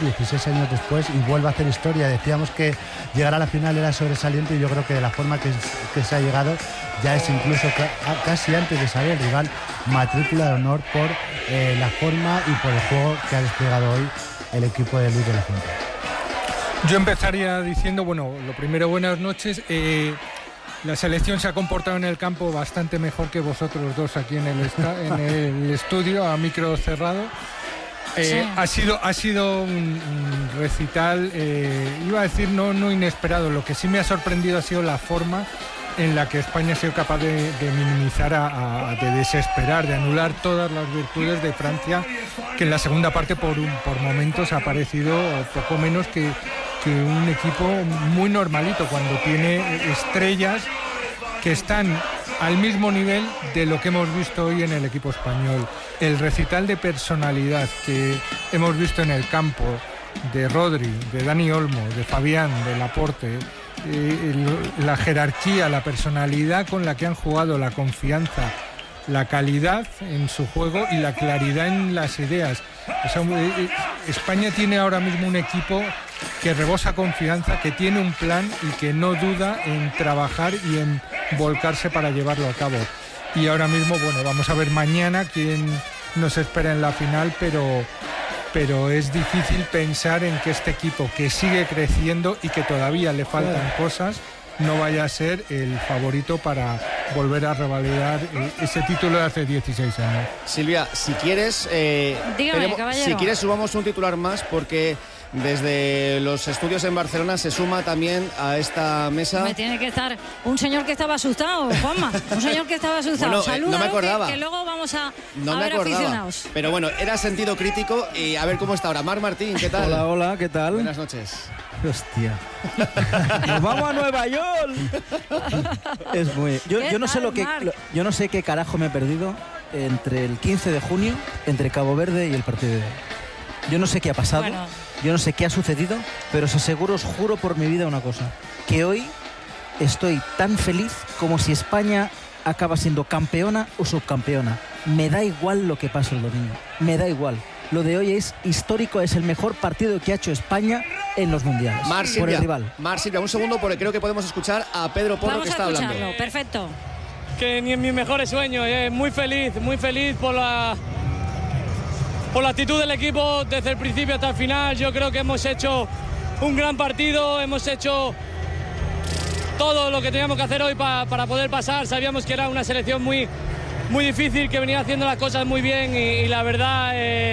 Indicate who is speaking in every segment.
Speaker 1: 16 años después, y vuelve a hacer historia. Decíamos que llegar a la final era sobresaliente, y yo creo que de la forma que se ha llegado ya es incluso casi antes de saber el rival, matrícula de honor por la forma y por el juego que ha desplegado hoy el equipo de Luis de la Fuente.
Speaker 2: Yo empezaría diciendo, bueno, lo primero, buenas noches. La selección se ha comportado en el campo bastante mejor que vosotros dos aquí en el estudio, a micro cerrado. Sí. Ha sido un recital, iba a decir no inesperado. Lo que sí me ha sorprendido ha sido la forma en la que España ha sido capaz de minimizar, de desesperar, de anular todas las virtudes de Francia, que en la segunda parte por momentos ha parecido poco menos que un equipo muy normalito, cuando tiene estrellas que están al mismo nivel de lo que hemos visto hoy en el equipo español. El recital de personalidad que hemos visto en el campo de Rodri, de Dani Olmo, de Fabián, de Laporte, la jerarquía, la personalidad con la que han jugado, la confianza, la calidad en su juego y la claridad en las ideas. O sea, España tiene ahora mismo un equipo que rebosa confianza, que tiene un plan y que no duda en trabajar y en volcarse para llevarlo a cabo. Y ahora mismo, bueno, vamos a ver mañana quién nos espera en la final, pero es difícil pensar en que este equipo, que sigue creciendo y que todavía le faltan cosas, no vaya a ser el favorito para volver a revalidar ese título de hace 16 años.
Speaker 3: Silvia, si quieres,
Speaker 4: dígame, caballero.
Speaker 3: Si quieres subamos un titular más, porque desde los estudios en Barcelona se suma también a esta mesa.
Speaker 4: Me tiene que estar un señor que estaba asustado, Juanma. Un señor que estaba asustado.
Speaker 3: Bueno,
Speaker 4: Salúdalo,
Speaker 3: no me acordaba.
Speaker 4: Que luego vamos a
Speaker 3: no
Speaker 4: ver aficionados.
Speaker 3: Pero bueno, era sentido crítico. Y a ver cómo está ahora. Mar Martín, ¿qué tal?
Speaker 5: Hola, ¿qué tal?
Speaker 3: Buenas noches.
Speaker 5: Hostia. ¡Nos vamos a Nueva York! Es muy... Yo no sé qué carajo me he perdido entre el 15 de junio, entre Cabo Verde y el partido de hoy. Yo no sé qué ha pasado, yo no sé qué ha sucedido, pero os aseguro, os juro por mi vida una cosa, que hoy estoy tan feliz como si España acaba siendo campeona o subcampeona. Me da igual lo que pase el domingo, me da igual. Lo de hoy es histórico, es el mejor partido que ha hecho España en los mundiales. Por el rival.
Speaker 3: Mar Silvia, un segundo, porque creo que podemos escuchar a Pedro Porro, que está hablando.
Speaker 4: Perfecto.
Speaker 6: Que ni en mis mejores sueños, muy feliz por la actitud del equipo desde el principio hasta el final. Yo creo que hemos hecho un gran partido, hemos hecho todo lo que teníamos que hacer hoy para poder pasar. Sabíamos que era una selección muy difícil, que venía haciendo las cosas muy bien y la verdad,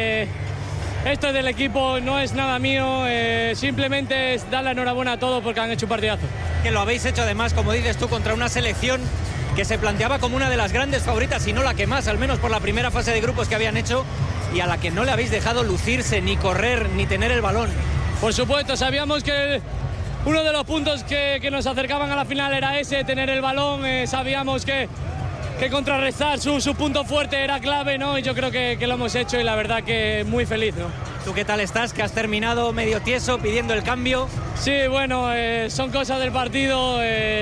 Speaker 6: esto es del equipo, no es nada mío, simplemente es dar la enhorabuena a todos porque han hecho un partidazo.
Speaker 7: Que lo habéis hecho además, como dices tú, contra una selección que se planteaba como una de las grandes favoritas, y no la que más, al menos por la primera fase de grupos que habían hecho, y a la que no le habéis dejado lucirse, ni correr, ni tener el balón.
Speaker 6: Por supuesto, sabíamos que uno de los puntos que nos acercaban a la final era ese, tener el balón. Sabíamos que contrarrestar su punto fuerte era clave, ¿no? Y yo creo que lo hemos hecho, y la verdad que muy feliz, ¿no?
Speaker 7: ¿Tú qué tal estás? Que has terminado medio tieso pidiendo el cambio.
Speaker 6: Sí, bueno, son cosas del partido.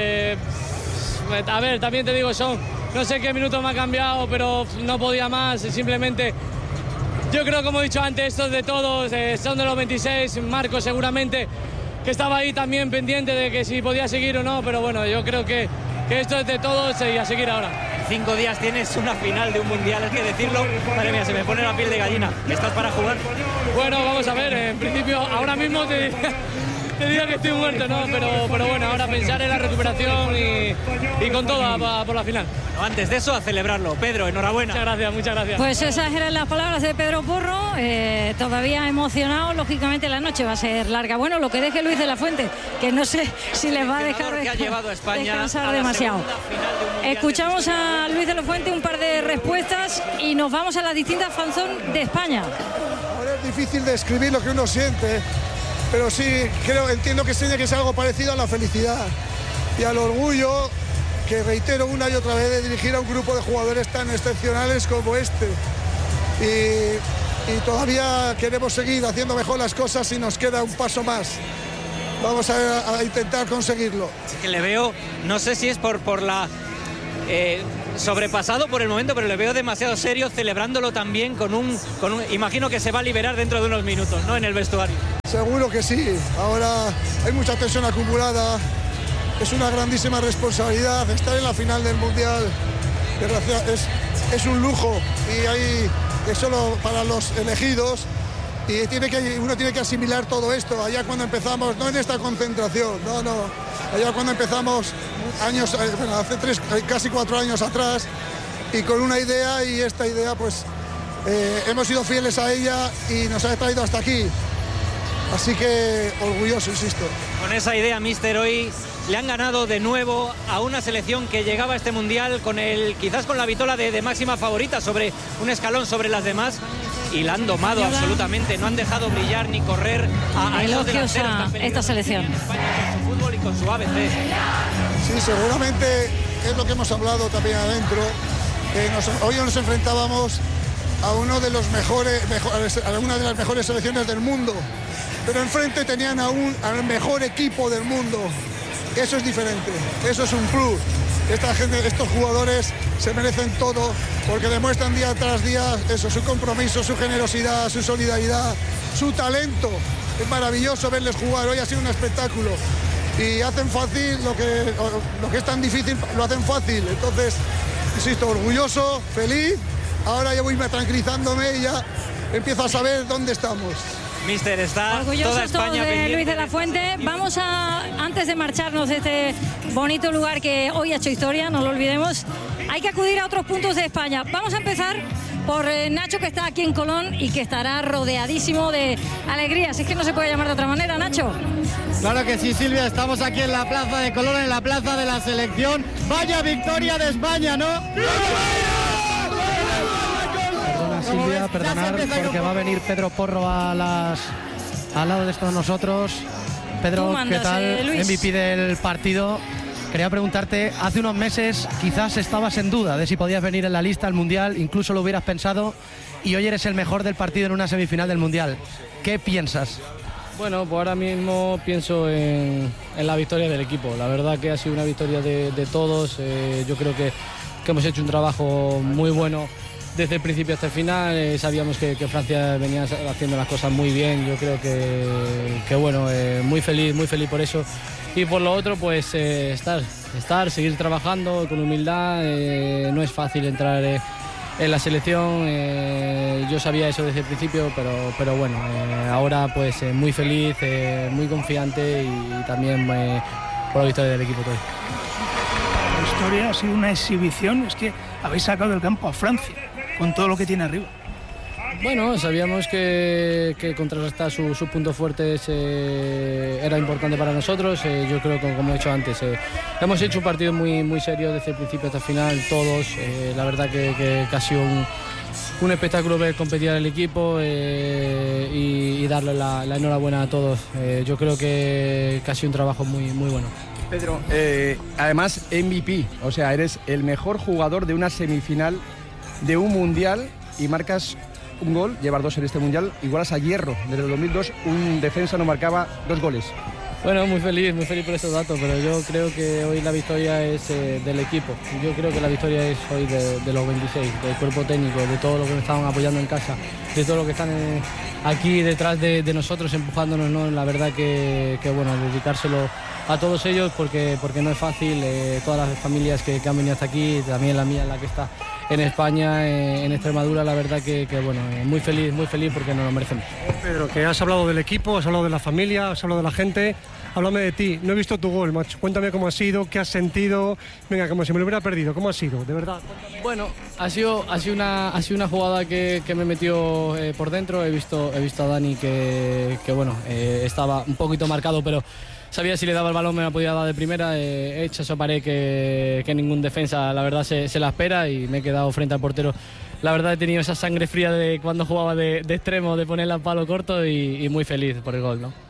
Speaker 6: A ver, también te digo, no sé qué minuto me ha cambiado, pero no podía más. Simplemente, yo creo, como he dicho antes, esto es de todos, son de los 26. Marco seguramente que estaba ahí también pendiente de que si podía seguir o no, pero bueno, yo creo que esto es de todos y a seguir ahora.
Speaker 7: 5 días tienes una final de un mundial, hay que decirlo. Madre mía, se me pone la piel de gallina. ¿Estás para jugar?
Speaker 6: Bueno, vamos a ver, en principio, ahora mismo te digo que estoy muerto, ¿no? Pero bueno, ahora pensar en la recuperación y con todo por la final.
Speaker 7: No, antes de eso, a celebrarlo. Pedro, enhorabuena.
Speaker 6: Muchas gracias.
Speaker 4: Pues esas eran las palabras de Pedro Porro, todavía emocionado. Lógicamente la noche va a ser larga. Bueno, lo que deje Luis de la Fuente, que no sé si les va a dejar descansar demasiado. Escuchamos a Luis de la Fuente un par de respuestas y nos vamos a las distintas fanzón de España.
Speaker 8: Ahora es difícil describir lo que uno siente, pero sí entiendo que tiene que ser algo parecido a la felicidad y al orgullo, que reitero una y otra vez, de dirigir a un grupo de jugadores tan excepcionales como este. Y todavía queremos seguir haciendo mejor las cosas y nos queda un paso más. Vamos a intentar conseguirlo.
Speaker 7: Que le veo, no sé si es por la sobrepasado por el momento, pero le veo demasiado serio, celebrándolo también con un... Imagino que se va a liberar dentro de unos minutos, ¿no?, en el vestuario.
Speaker 8: Seguro que sí. Ahora hay mucha tensión acumulada. Es una grandísima responsabilidad. Estar en la final del Mundial es un lujo y es solo para los elegidos. Y uno tiene que asimilar todo esto. Allá cuando empezamos, no en esta concentración, no. Allá cuando empezamos hace casi 4 años atrás, y con una idea, y esta idea pues hemos sido fieles a ella y nos ha traído hasta aquí. Así que orgulloso, insisto.
Speaker 7: Con esa idea, míster, hoy le han ganado de nuevo a una selección que llegaba a este Mundial quizás con la vitola de máxima favorita, sobre un escalón sobre las demás, y la han domado absolutamente. No han dejado brillar ni correr a
Speaker 4: elogios a esta selección.
Speaker 7: España con su fútbol y con su ABC.
Speaker 8: Sí, seguramente es lo que hemos hablado también adentro. Hoy nos enfrentábamos a una de las mejores selecciones del mundo, pero enfrente tenían al mejor equipo del mundo. Eso es diferente, eso es un plus. Estos jugadores se merecen todo porque demuestran día tras día eso, su compromiso, su generosidad, su solidaridad, su talento. Es maravilloso verles jugar. Hoy ha sido un espectáculo y hacen fácil lo que es tan difícil, lo hacen fácil. Entonces, insisto, orgulloso, feliz. Ahora ya voy tranquilizándome y ya empiezo a saber dónde estamos.
Speaker 7: Mister, está
Speaker 4: orgullosos
Speaker 7: toda España
Speaker 4: de Luis de la Fuente. Vamos antes de marcharnos de este bonito lugar que hoy ha hecho historia, no lo olvidemos, hay que acudir a otros puntos de España. Vamos a empezar por Nacho, que está aquí en Colón y que estará rodeadísimo de alegrías. Es que no se puede llamar de otra manera, Nacho.
Speaker 9: Claro que sí, Silvia, estamos aquí en la plaza de Colón, en la plaza de la selección. ¡Vaya victoria de España!, ¿no?
Speaker 10: Silvia, perdonar, porque va a venir Pedro Porro al lado de todos nosotros. Pedro, ¿qué tal? MVP del partido. Quería preguntarte, hace unos meses quizás estabas en duda de si podías venir en la lista al Mundial, incluso lo hubieras pensado, y hoy eres el mejor del partido en una semifinal del Mundial. ¿Qué piensas?
Speaker 6: Bueno, pues ahora mismo pienso en la victoria del equipo. La verdad que ha sido una victoria de todos. Yo creo que hemos hecho un trabajo muy bueno desde el principio hasta el final. Sabíamos que Francia venía haciendo las cosas muy bien. Yo creo que bueno, muy feliz por eso. Y por lo otro, pues seguir trabajando con humildad. No es fácil entrar en la selección. Yo sabía eso desde el principio, pero bueno, ahora pues muy feliz, muy confiante y también por la victoria del equipo todo.
Speaker 11: La historia ha sido una exhibición. Es que habéis sacado del campo a Francia con todo lo que tiene arriba.
Speaker 6: Bueno, sabíamos que contrarrestar sus puntos fuertes era importante para nosotros. Yo creo que, como he dicho antes, hemos hecho un partido muy serio desde el principio hasta el final, todos. La verdad que ha sido un espectáculo ver competir al equipo y darle la enhorabuena a todos. Yo creo que ha sido un trabajo muy bueno.
Speaker 12: Pedro, además MVP, o sea, eres el mejor jugador de una semifinal de un mundial y marcas un gol, llevar 2 en este mundial, igualas a Hierro. Desde el 2002 un defensa no marcaba 2 goles.
Speaker 6: Bueno, muy feliz por estos datos, pero yo creo que hoy la victoria es del equipo. Yo creo que la victoria es hoy de los 26, del cuerpo técnico, de todo lo que nos estaban apoyando en casa, de todo lo que están aquí detrás de nosotros empujándonos, ¿no? La verdad que bueno, dedicárselo a todos ellos porque no es fácil. Todas las familias que han venido hasta aquí, también la mía, la que está en España, en Extremadura, la verdad que bueno, muy feliz porque nos lo merecemos.
Speaker 13: Pedro, que has hablado del equipo, has hablado de la familia, has hablado de la gente. Háblame de ti. No he visto tu gol, macho. Cuéntame cómo ha sido, qué has sentido. Venga, como si me lo hubiera perdido. ¿Cómo ha sido? De verdad.
Speaker 6: Bueno, ha sido una jugada que me metió por dentro. He visto a Dani que bueno, estaba un poquito marcado, pero sabía si le daba el balón me la podía dar de primera. He hecho esa pared que ningún defensa, la verdad, se la espera, y me he quedado frente al portero. La verdad, he tenido esa sangre fría de cuando jugaba de extremo, de ponerla al palo corto, y muy feliz por el gol, ¿no?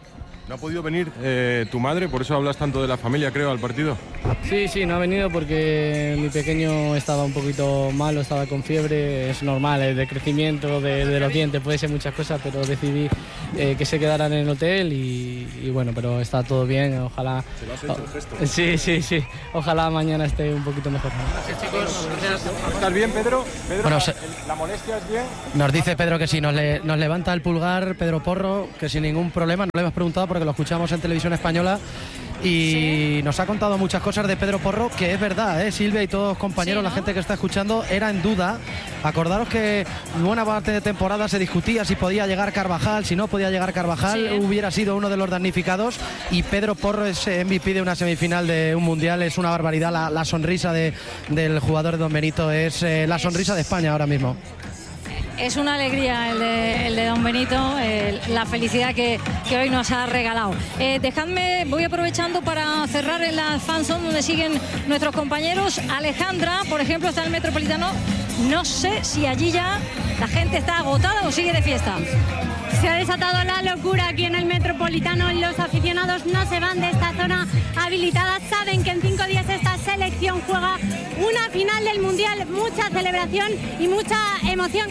Speaker 14: ¿No ha podido venir tu madre? Por eso hablas tanto de la familia, creo, al partido.
Speaker 6: Sí, no ha venido porque mi pequeño estaba un poquito malo, estaba con fiebre, es normal, el decrecimiento de los dientes, puede ser muchas cosas, pero decidí que se quedaran en el hotel y bueno, pero está todo bien, ojalá...
Speaker 14: Se lo has hecho el gesto.
Speaker 6: Sí, ojalá mañana esté un poquito mejor.
Speaker 14: Gracias, chicos. ¿Estás bien, Pedro?
Speaker 10: Bueno,
Speaker 14: ¿la molestia es bien?
Speaker 10: Nos dice Pedro que sí, nos levanta el pulgar Pedro Porro, que sin ningún problema, no le hemos preguntado porque lo escuchamos en Televisión Española y nos ha contado muchas cosas de Pedro Porro, que es verdad, Silvia y todos los compañeros, ¿no? La gente que está escuchando era en duda. Acordaros que buena parte de temporada se discutía si podía llegar Carvajal, si no podía llegar Carvajal, hubiera sido uno de los damnificados, y Pedro Porro es MVP de una semifinal de un mundial. Es una barbaridad la sonrisa del jugador de Don Benito, es la sonrisa de España ahora mismo.
Speaker 4: Es una alegría el de Don Benito, la felicidad que hoy nos ha regalado. Dejadme, voy aprovechando para cerrar en la fanzone donde siguen nuestros compañeros. Alejandra, por ejemplo, está en el Metropolitano. No sé si allí ya la gente está agotada o sigue de fiesta.
Speaker 15: Se ha desatado la locura aquí en el Metropolitano. Los aficionados no se van de esta zona habilitada. Saben que en 5 días esta selección juega una final del Mundial. Mucha celebración y mucha emoción.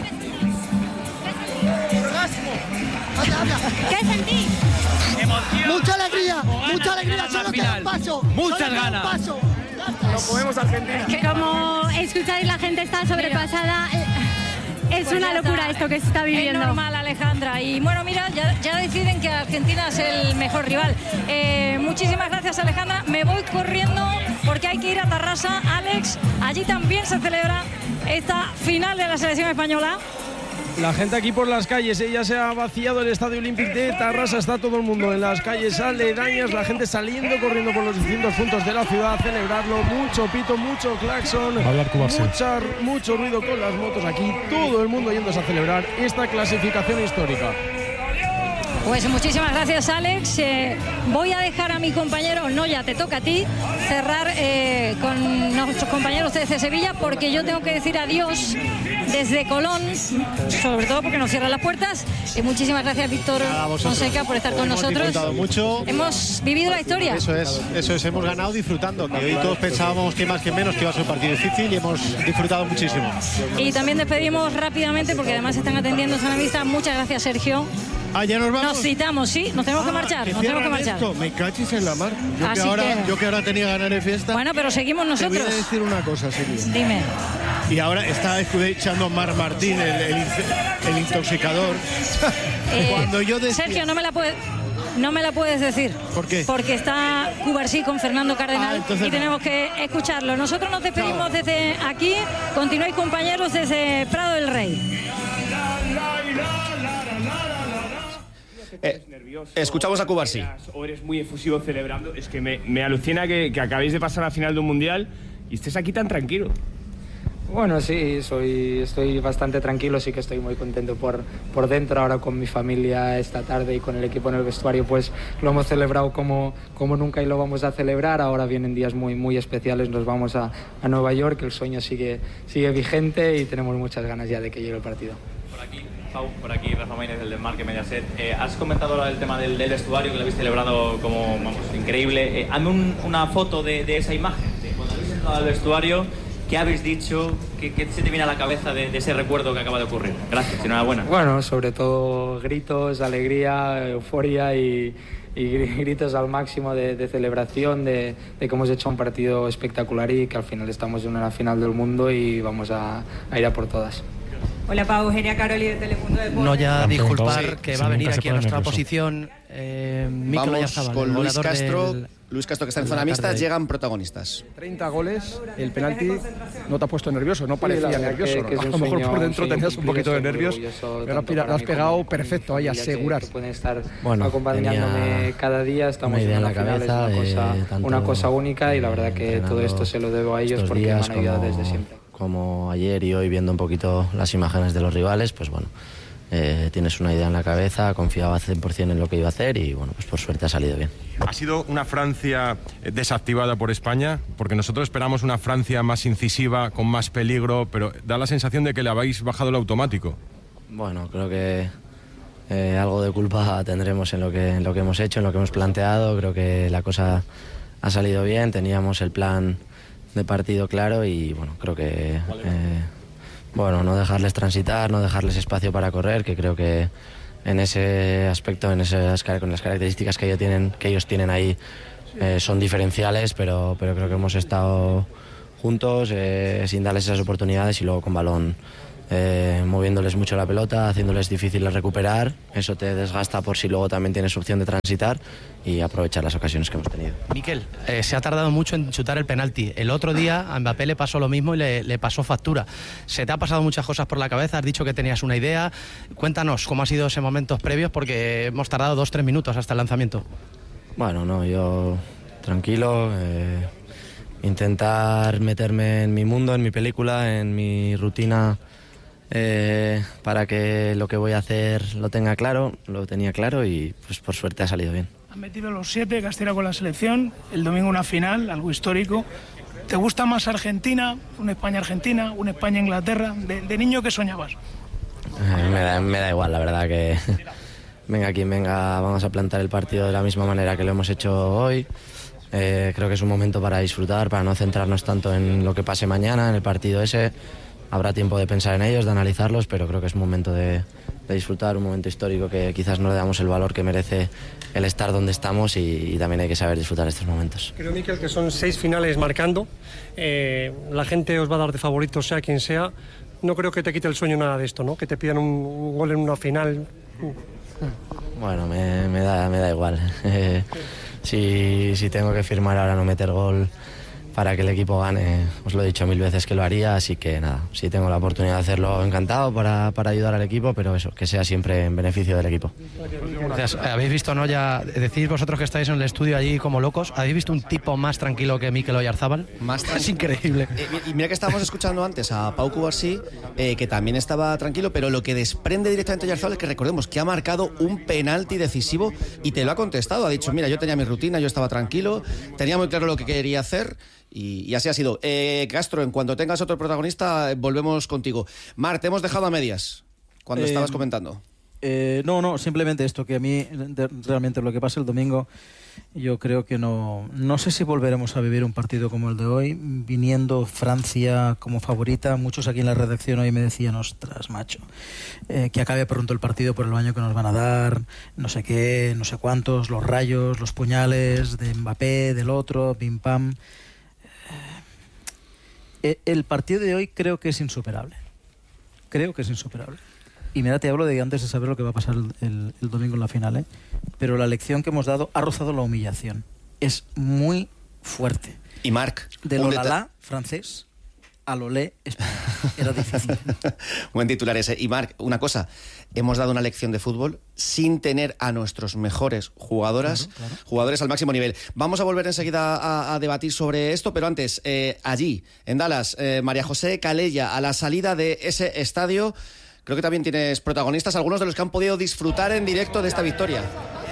Speaker 15: ¿Qué sentís?
Speaker 16: Emoción. Mucha alegría, solo queda un paso.
Speaker 7: Muchas ganas.
Speaker 12: No podemos Argentina.
Speaker 15: Como escucháis, la gente está sobrepasada. Es pues una locura esto que se está viviendo.
Speaker 4: Es normal, Alejandra. Y bueno, mira, ya deciden que Argentina es el mejor rival. Muchísimas gracias, Alejandra. Me voy corriendo porque hay que ir a Tarrasa. Alex, allí también se celebra esta final de la selección española.
Speaker 12: La gente aquí por las calles, ya se ha vaciado el Estadio Olímpic de Tarrasa, está todo el mundo en las calles aledañas, la gente saliendo, corriendo por los distintos puntos de la ciudad a celebrarlo, mucho pito, mucho claxon, mucho ruido con las motos aquí, todo el mundo yéndose a celebrar esta clasificación histórica.
Speaker 4: Pues muchísimas gracias, Alex. Voy a dejar a mi compañero, no, ya te toca a ti, cerrar con nuestros compañeros desde Sevilla, porque yo tengo que decir adiós desde Colón, sobre todo porque nos cierran las puertas. Muchísimas gracias, Víctor Fonseca, por estar con nosotros.
Speaker 17: Hemos disfrutado mucho.
Speaker 4: Hemos vivido la historia.
Speaker 17: Eso es, hemos ganado disfrutando, que hoy todos pensábamos que más que menos que iba a ser un partido difícil y hemos disfrutado muchísimo.
Speaker 4: Y también despedimos rápidamente, porque además están atendiendo a la vista. Muchas gracias, Sergio.
Speaker 17: Ya nos vamos.
Speaker 4: Nos citamos, sí, nos tenemos que marchar.
Speaker 17: Esto. Me cachis en la mar. Yo que ahora tenía ganas de fiesta.
Speaker 4: Bueno, pero seguimos nosotros.
Speaker 17: Te voy a decir una cosa, Silvia.
Speaker 4: Dime.
Speaker 17: Y ahora está echando Mar Martín, el intoxicador. Cuando yo decía...
Speaker 4: Sergio, no me la puedes decir.
Speaker 17: ¿Por qué?
Speaker 4: Porque está Cubarsí con Fernando Cardenal y tenemos que escucharlo. Nosotros nos despedimos desde aquí. Continuáis, compañeros, desde Prado del Rey.
Speaker 3: Escuchamos a Cubarsí.
Speaker 18: O eres muy efusivo celebrando. Es que me alucina que acabéis de pasar a la final de un mundial y estés aquí tan tranquilo.
Speaker 6: Bueno, sí, estoy bastante tranquilo, sí que estoy muy contento por dentro. Ahora con mi familia esta tarde y con el equipo en el vestuario, pues lo hemos celebrado como nunca y lo vamos a celebrar. Ahora vienen días muy, muy especiales, nos vamos a Nueva York, el sueño sigue vigente y tenemos muchas ganas ya de que llegue el partido.
Speaker 19: Por aquí Rafa Maínez del Desmarque Mediaset. Has comentado ahora el tema del vestuario, que lo habéis celebrado como increíble. Hazme una foto de esa imagen, de cuando habéis entrado al vestuario. ¿Qué habéis dicho? ¿Qué se te viene a la cabeza de ese recuerdo que acaba de ocurrir? Gracias, enhorabuena.
Speaker 6: Bueno, sobre todo gritos, alegría, euforia y gritos al máximo de celebración, de que hemos hecho un partido espectacular y que al final estamos en una final del mundo y vamos a ir a por todas.
Speaker 20: Hola, Pau, Eugenia Caroli de Telemundo Deportes.
Speaker 10: No, ya disculpar que va a venir aquí a nuestra posición.
Speaker 3: Vamos con Luis Castro, que está en zona mixta, llegan protagonistas.
Speaker 12: 30 goles, el penalti no te ha puesto nervioso, no parecía nervioso. A lo mejor por dentro tenías un poquito de nervios, pero lo has pegado perfecto ahí, asegurar.
Speaker 6: Pueden estar acompañándome cada día, estamos en la final, es una cosa única y la verdad que todo esto se lo debo a ellos porque me han ayudado desde siempre.
Speaker 21: Como ayer y hoy viendo un poquito las imágenes de los rivales, pues bueno, tienes una idea en la cabeza, confiaba 100% en lo que iba a hacer y bueno, pues por suerte ha salido bien.
Speaker 14: ¿Ha sido una Francia desactivada por España? Porque nosotros esperamos una Francia más incisiva, con más peligro, pero da la sensación de que le habéis bajado el automático.
Speaker 21: Bueno, creo que algo de culpa tendremos en lo que hemos hecho, en lo que hemos planteado. Creo que la cosa ha salido bien, teníamos el plan de partido claro y bueno, creo que no dejarles transitar, no dejarles espacio para correr, que creo que en ese aspecto, con las características que ellos tienen ahí, son diferenciales, pero creo que hemos estado juntos sin darles esas oportunidades y luego con balón moviéndoles mucho la pelota, haciéndoles difícil recuperar. Eso te desgasta por si luego también tienes opción de transitar y aprovechar las ocasiones que hemos tenido.
Speaker 10: Miquel, se ha tardado mucho en chutar el penalti. El otro día a Mbappé le pasó lo mismo y le pasó factura. ¿Se te ha pasado muchas cosas por la cabeza? Has dicho que tenías una idea. Cuéntanos cómo ha sido ese momentos previos, porque hemos tardado 2-3 minutos hasta el lanzamiento.
Speaker 21: Bueno, no, yo tranquilo, intentar meterme en mi mundo, en mi película, en mi rutina, para que lo que voy a hacer lo tenga claro, lo tenía claro y pues por suerte ha salido bien.
Speaker 11: Han metido los 7 que has tirado con la selección, el domingo una final, algo histórico. ¿Te gusta más Argentina, una España-Argentina, una España-Inglaterra? ¿De niño qué soñabas?
Speaker 21: Me da igual, la verdad que venga quien venga, vamos a plantar el partido de la misma manera que lo hemos hecho hoy. Creo que es un momento para disfrutar, para no centrarnos tanto en lo que pase mañana, en el partido ese. Habrá tiempo de pensar en ellos, de analizarlos, pero creo que es un momento de disfrutar, un momento histórico que quizás no le damos el valor que merece el estar donde estamos y también hay que saber disfrutar estos momentos.
Speaker 13: Creo, Miquel, que son 6 finales marcando. La gente os va a dar de favorito, sea quien sea. No creo que te quite el sueño nada de esto, ¿no? Que te pidan un gol en una final.
Speaker 21: Bueno, me da igual. Si tengo que firmar ahora no meter gol para que el equipo gane, os lo he dicho 1000 veces que lo haría, así que nada, si tengo la oportunidad de hacerlo, encantado para ayudar al equipo, pero eso, que sea siempre en beneficio del equipo.
Speaker 10: Gracias. Habéis visto, ¿no? Ya decís vosotros que estáis en el estudio allí como locos, ¿habéis visto un tipo más tranquilo que Mikel Oyarzabal? Es increíble.
Speaker 3: Y mira que estábamos escuchando antes a Pau Cubarsí, que también estaba tranquilo, pero lo que desprende directamente Oyarzabal es que recordemos que ha marcado un penalti decisivo y te lo ha contestado, ha dicho, mira, yo tenía mi rutina, yo estaba tranquilo, tenía muy claro lo que quería hacer. Y así ha sido. Castro, en cuanto tengas otro protagonista, volvemos contigo. Mar, te hemos dejado a medias cuando estabas comentando.
Speaker 5: No, simplemente esto, que a mí realmente lo que pasa el domingo, yo creo que no sé si volveremos a vivir un partido como el de hoy, viniendo Francia como favorita. Muchos aquí en la redacción hoy me decían, ostras, macho, que acabe pronto el partido por el baño que nos van a dar, no sé qué, no sé cuántos, los rayos, los puñales de Mbappé, del otro, pim pam. El partido de hoy creo que es insuperable. Y mira, te hablo de antes de saber lo que va a pasar el domingo en la final, pero la lección que hemos dado ha rozado la humillación. Es muy fuerte.
Speaker 3: Y Marc,
Speaker 5: de l'Olala francés a l'Olé español. Era difícil.
Speaker 3: Buen titular ese. Y Marc, una cosa, hemos dado una lección de fútbol sin tener a nuestros mejores jugadores al máximo nivel. Vamos a volver enseguida a debatir sobre esto, pero antes, allí, en Dallas, María José Calella, a la salida de ese estadio, creo que también tienes protagonistas, algunos de los que han podido disfrutar en directo de esta victoria.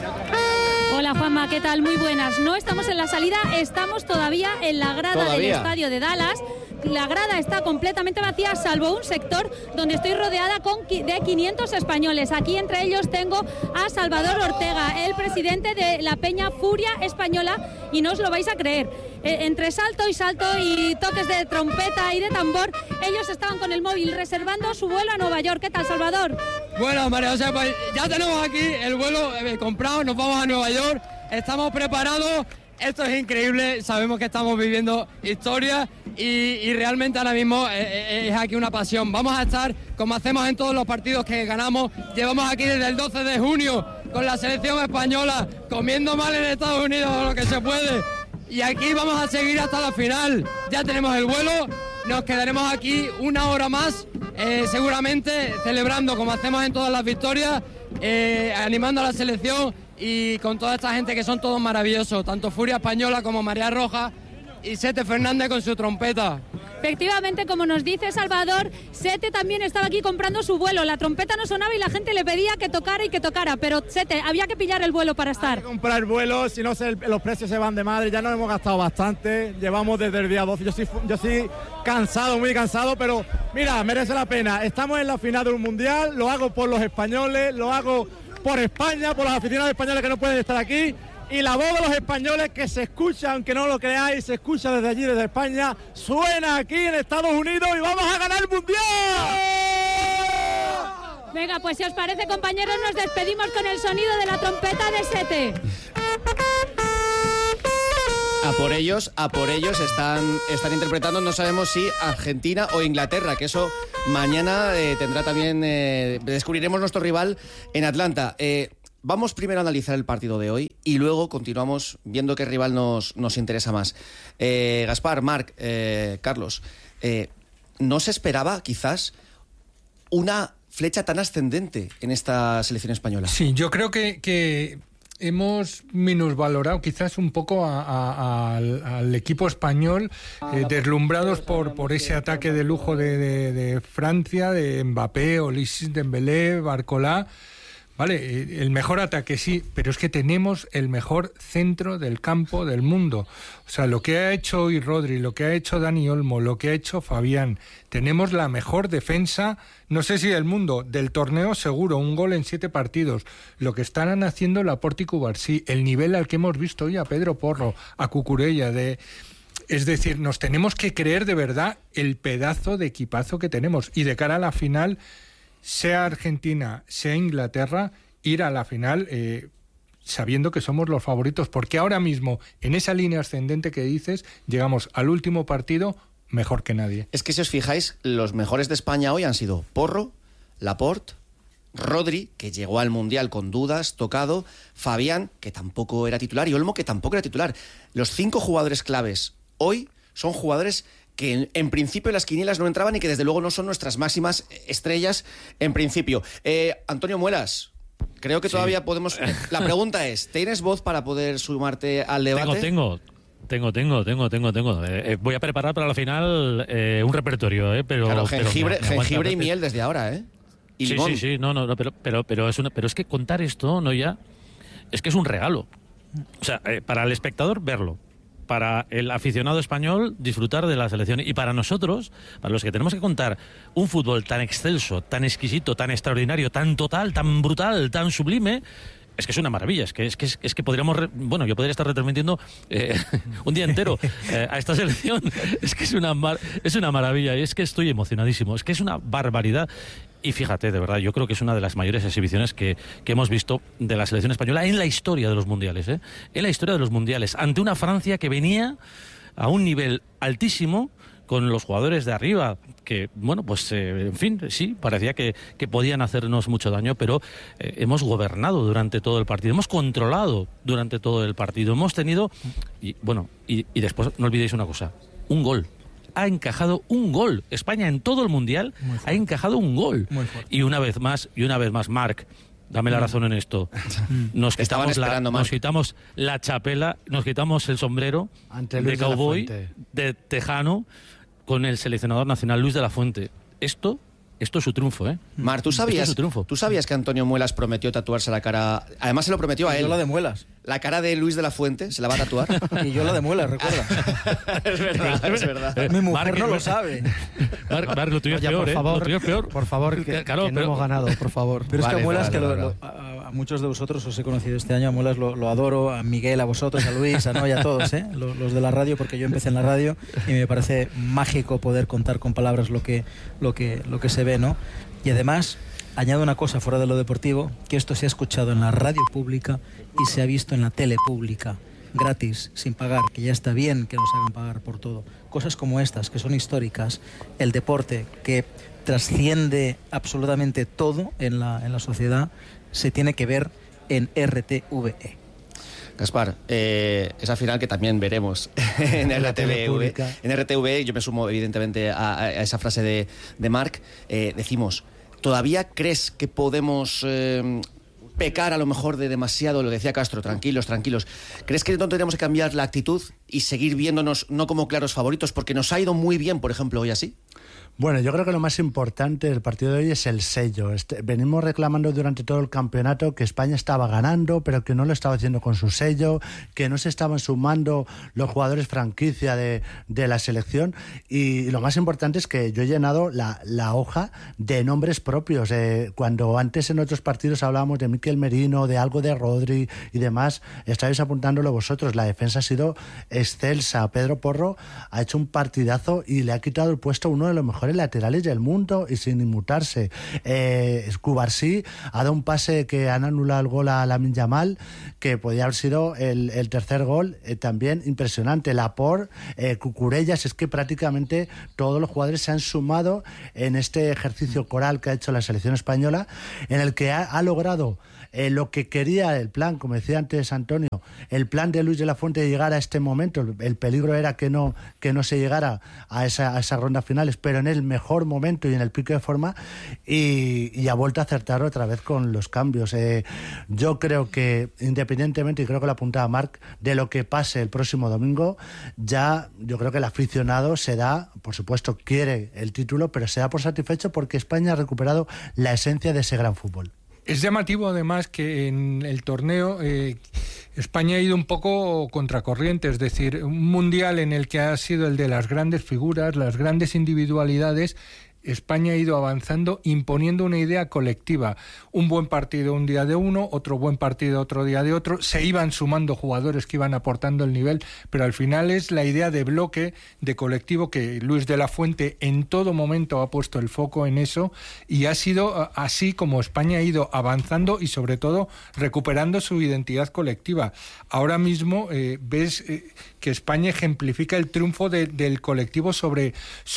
Speaker 15: Hola Juanma, ¿qué tal? Muy buenas. No estamos en la salida, estamos todavía en la grada del estadio de Dallas. La grada está completamente vacía, salvo un sector donde estoy rodeada de 500 españoles. Aquí entre ellos tengo a Salvador Ortega, el presidente de la Peña Furia Española, y no os lo vais a creer. Entre salto y toques de trompeta y de tambor, ellos estaban con el móvil reservando su vuelo a Nueva York. ¿Qué tal, Salvador?
Speaker 1: Bueno, María José, pues ya tenemos aquí el vuelo comprado, nos vamos a Nueva York, estamos preparados. Esto es increíble, sabemos que estamos viviendo historia y realmente ahora mismo es aquí una pasión. Vamos a estar, como hacemos en todos los partidos que ganamos, llevamos aquí desde el 12 de junio con la selección española, comiendo mal en Estados Unidos lo que se puede. Y aquí vamos a seguir hasta la final. Ya tenemos el vuelo, nos quedaremos aquí una hora más, seguramente celebrando como hacemos en todas las victorias, animando a la selección y con toda esta gente que son todos maravillosos, tanto Furia Española como María Roja y Sete Fernández con su trompeta.
Speaker 15: Efectivamente, como nos dice Salvador, Sete también estaba aquí comprando su vuelo. La trompeta no sonaba y la gente le pedía que tocara, pero Sete, había que pillar el vuelo para estar.
Speaker 22: Hay que comprar el vuelo, si no los precios se van de madre, ya nos hemos gastado bastante, llevamos desde el día 12, yo sí cansado, muy cansado, pero mira, merece la pena. Estamos en la final de un mundial, lo hago por los españoles, lo hago por España, por los aficionados españoles que no pueden estar aquí. Y la voz de los españoles que se escucha, aunque no lo creáis, se escucha desde allí, desde España, suena aquí en Estados Unidos y vamos a ganar el Mundial.
Speaker 15: Venga, pues si os parece, compañeros, nos despedimos con el sonido de la trompeta de Sete.
Speaker 3: A por ellos están interpretando, no sabemos si Argentina o Inglaterra, que eso mañana tendrá también, descubriremos nuestro rival en Atlanta. Vamos primero a analizar el partido de hoy y luego continuamos viendo qué rival nos interesa más. Gaspar, Marc, Carlos, ¿no se esperaba quizás una flecha tan ascendente en esta selección española?
Speaker 2: Sí, yo creo que hemos minusvalorado quizás un poco al equipo español, deslumbrados por ese ataque de lujo de Francia, de Mbappé, Olysis Dembélé, Barcola. Vale, el mejor ataque sí, pero es que tenemos el mejor centro del campo del mundo. O sea, lo que ha hecho hoy Rodri, lo que ha hecho Dani Olmo, lo que ha hecho Fabián, tenemos la mejor defensa, no sé si del mundo, del torneo seguro, 1 gol en 7 partidos. Lo que están haciendo Laporte y Cubarsí, el nivel al que hemos visto hoy a Pedro Porro, a Cucurella, es decir, nos tenemos que creer de verdad el pedazo de equipazo que tenemos. Y de cara a la final, sea Argentina, sea Inglaterra, ir a la final sabiendo que somos los favoritos, porque ahora mismo, en esa línea ascendente que dices, llegamos al último partido mejor que nadie.
Speaker 3: Es que si os fijáis, los mejores de España hoy han sido Porro, Laporte, Rodri, que llegó al Mundial con dudas, tocado, Fabián, que tampoco era titular, y Olmo, que tampoco era titular. Los 5 jugadores claves hoy son jugadores que en principio las quinielas no entraban y que desde luego no son nuestras máximas estrellas en principio. Antonio Muelas, creo que todavía podemos... La pregunta es, ¿tienes voz para poder sumarte al debate?
Speaker 8: Tengo. Voy a preparar para la final un repertorio, pero...
Speaker 3: Claro, jengibre y miel desde ahora, ¿eh? Y limón.
Speaker 8: Sí, no, pero es que contar esto, no ya, es que es un regalo. O sea, para el espectador verlo, para el aficionado español disfrutar de la selección y para nosotros, para los que tenemos que contar un fútbol tan excelso, tan exquisito, tan extraordinario, tan total, tan brutal, tan sublime, es que es una maravilla, es que podríamos, yo podría estar retransmitiendo un día entero a esta selección. Es que es una maravilla y es que estoy emocionadísimo, es que es una barbaridad. Y fíjate, de verdad, yo creo que es una de las mayores exhibiciones que hemos visto de la selección española en la historia de los mundiales, en la historia de los mundiales, ante una Francia que venía a un nivel altísimo, con los jugadores de arriba, que, en fin, sí, parecía que podían hacernos mucho daño, pero hemos gobernado durante todo el partido, hemos controlado durante todo el partido, hemos tenido, y después no olvidéis una cosa, un gol. Ha encajado un gol. España en todo el Mundial ha encajado un gol. Y una vez más, Marc, dame la razón en esto. Nos quitamos la chapela, nos quitamos el sombrero de cowboy, de tejano, con el seleccionador nacional Luis de la Fuente. Esto es su triunfo, ¿eh?
Speaker 3: Mar, ¿tú sabías que Antonio Muelas prometió tatuarse la cara? Además se lo prometió a él.
Speaker 5: Yo la de Muelas.
Speaker 3: La cara de Luis de la Fuente se la va a tatuar.
Speaker 5: Y yo la de Muelas, recuerda.
Speaker 3: es verdad.
Speaker 5: Mi mujer no lo sabe.
Speaker 8: Marc, lo tuyo es peor,
Speaker 10: Por favor, que no hemos ganado, por favor.
Speaker 5: Pero es que a Muelas, a muchos de vosotros os he conocido este año, a Muelas lo adoro, a Miguel, a vosotros, a Luis, a Noy, a todos, los de la radio, porque yo empecé en la radio y me parece mágico poder contar con palabras lo que se ve, ¿no? Y además, añado una cosa fuera de lo deportivo, que esto se ha escuchado en la radio pública y se ha visto en la tele pública, gratis, sin pagar, que ya está bien que nos hagan pagar por todo. Cosas como estas, que son históricas, el deporte, que trasciende absolutamente todo en la sociedad, se tiene que ver en RTVE.
Speaker 3: Gaspar, esa final que también veremos en RTV, yo me sumo evidentemente a esa frase de Marc, decimos, ¿todavía crees que podemos pecar a lo mejor de demasiado? Lo decía Castro, tranquilos. ¿Crees que no tenemos que cambiar la actitud y seguir viéndonos no como claros favoritos? Porque nos ha ido muy bien, por ejemplo, hoy así.
Speaker 9: Bueno, yo creo que lo más importante del partido de hoy es el sello. Venimos reclamando durante todo el campeonato que España estaba ganando, pero que no lo estaba haciendo con su sello, que no se estaban sumando los jugadores franquicia de la selección, y lo más importante es que yo he llenado la hoja de nombres propios. Cuando antes en otros partidos hablábamos de Mikel Merino, de algo de Rodri y demás, estáis apuntándolo vosotros. La defensa ha sido excelsa. Pedro Porro ha hecho un partidazo y le ha quitado el puesto a uno de los mejores laterales del mundo y sin inmutarse. Cubarsí ha dado un pase que han anulado el gol a Lamine Yamal, que podía haber sido el tercer gol, también impresionante. Laporte, Cucurellas, es que prácticamente todos los jugadores se han sumado en este ejercicio coral que ha hecho la selección española, en el que ha logrado lo que quería el plan, como decía antes Antonio, el plan de Luis de la Fuente de llegar a este momento. El peligro era que no se llegara a esas rondas finales, pero en el mejor momento y en el pico de forma, y ha vuelto a acertar otra vez con los cambios. Yo creo que, independientemente, y creo que lo apuntaba Marc, de lo que pase el próximo domingo, ya yo creo que el aficionado se da, por supuesto quiere el título, pero se da por satisfecho porque España ha recuperado la esencia de ese gran fútbol.
Speaker 2: Es llamativo además que en el torneo España ha ido un poco contracorriente, es decir, un mundial en el que ha sido el de las grandes figuras, las grandes individualidades. España ha ido avanzando, imponiendo una idea colectiva. Un buen partido un día de uno, otro buen partido otro día de otro. Se iban sumando jugadores que iban aportando el nivel, pero al final es la idea de bloque, de colectivo, que Luis de la Fuente en todo momento ha puesto el foco en eso, y ha sido así como España ha ido avanzando y sobre todo recuperando su identidad colectiva. Ahora mismo ves que España ejemplifica el triunfo del colectivo sobre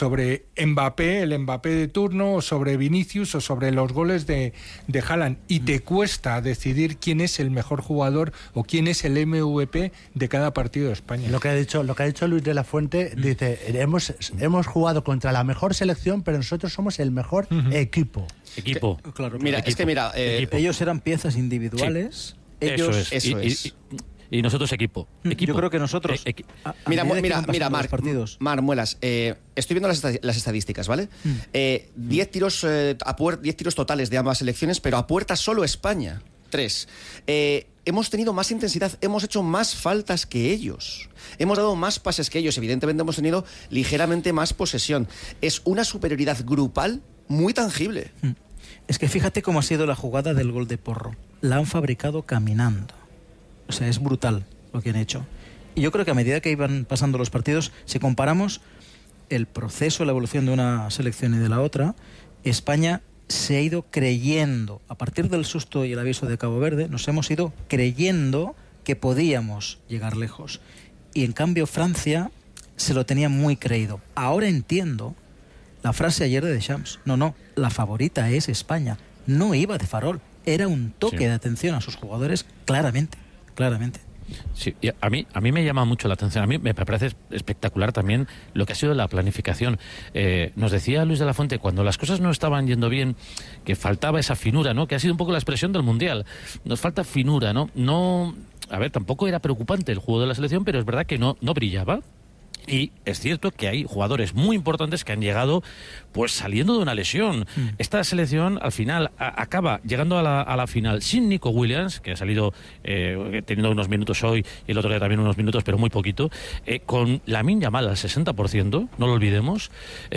Speaker 2: Mbappé, el Mbappé de turno, o sobre Vinicius, o sobre los goles de Haaland, y te cuesta decidir quién es el mejor jugador o quién es el MVP de cada partido de España.
Speaker 9: Lo que ha dicho Luis de la Fuente, dice, hemos jugado contra la mejor selección, pero nosotros somos el mejor equipo.
Speaker 5: Claro.
Speaker 3: Mira,
Speaker 5: equipo.
Speaker 3: es que mira,
Speaker 5: ellos eran piezas individuales.
Speaker 8: Sí.
Speaker 5: Ellos,
Speaker 8: eso es. Y nosotros equipo.
Speaker 5: Yo creo que nosotros...
Speaker 3: Mira, Marc Muelas, estoy viendo las estadísticas, ¿vale? 10 tiros 10 tiros totales de ambas selecciones, pero a puerta solo España, 3. Hemos tenido más intensidad, hemos hecho más faltas que ellos, hemos dado más pases que ellos, evidentemente hemos tenido ligeramente más posesión. Es una superioridad grupal muy tangible.
Speaker 5: Es que fíjate cómo ha sido la jugada del gol de Porro. La han fabricado caminando. O sea, es brutal lo que han hecho. Y yo creo que a medida que iban pasando los partidos, si comparamos el proceso, la evolución de una selección y de la otra, España se ha ido creyendo, a partir del susto y el aviso de Cabo Verde, nos hemos ido creyendo que podíamos llegar lejos. Y en cambio Francia se lo tenía muy creído. Ahora entiendo la frase ayer de Deschamps. No, la favorita es España. No iba de farol. Era un toque de atención a sus jugadores, claramente.
Speaker 8: Sí, y a mí me llama mucho la atención. A mí me parece espectacular también lo que ha sido la planificación. Nos decía Luis de la Fuente, cuando las cosas no estaban yendo bien, que faltaba esa finura, ¿no? Que ha sido un poco la expresión del Mundial. Nos falta finura, ¿no? A ver, tampoco era preocupante el juego de la selección, pero es verdad que no brillaba. Y es cierto que hay jugadores muy importantes que han llegado pues saliendo de una lesión. Esta selección al final acaba llegando a la final sin Nico Williams, que ha salido teniendo unos minutos hoy y el otro día también unos minutos, pero muy poquito, con Lamine Yamal al 60%, no lo olvidemos,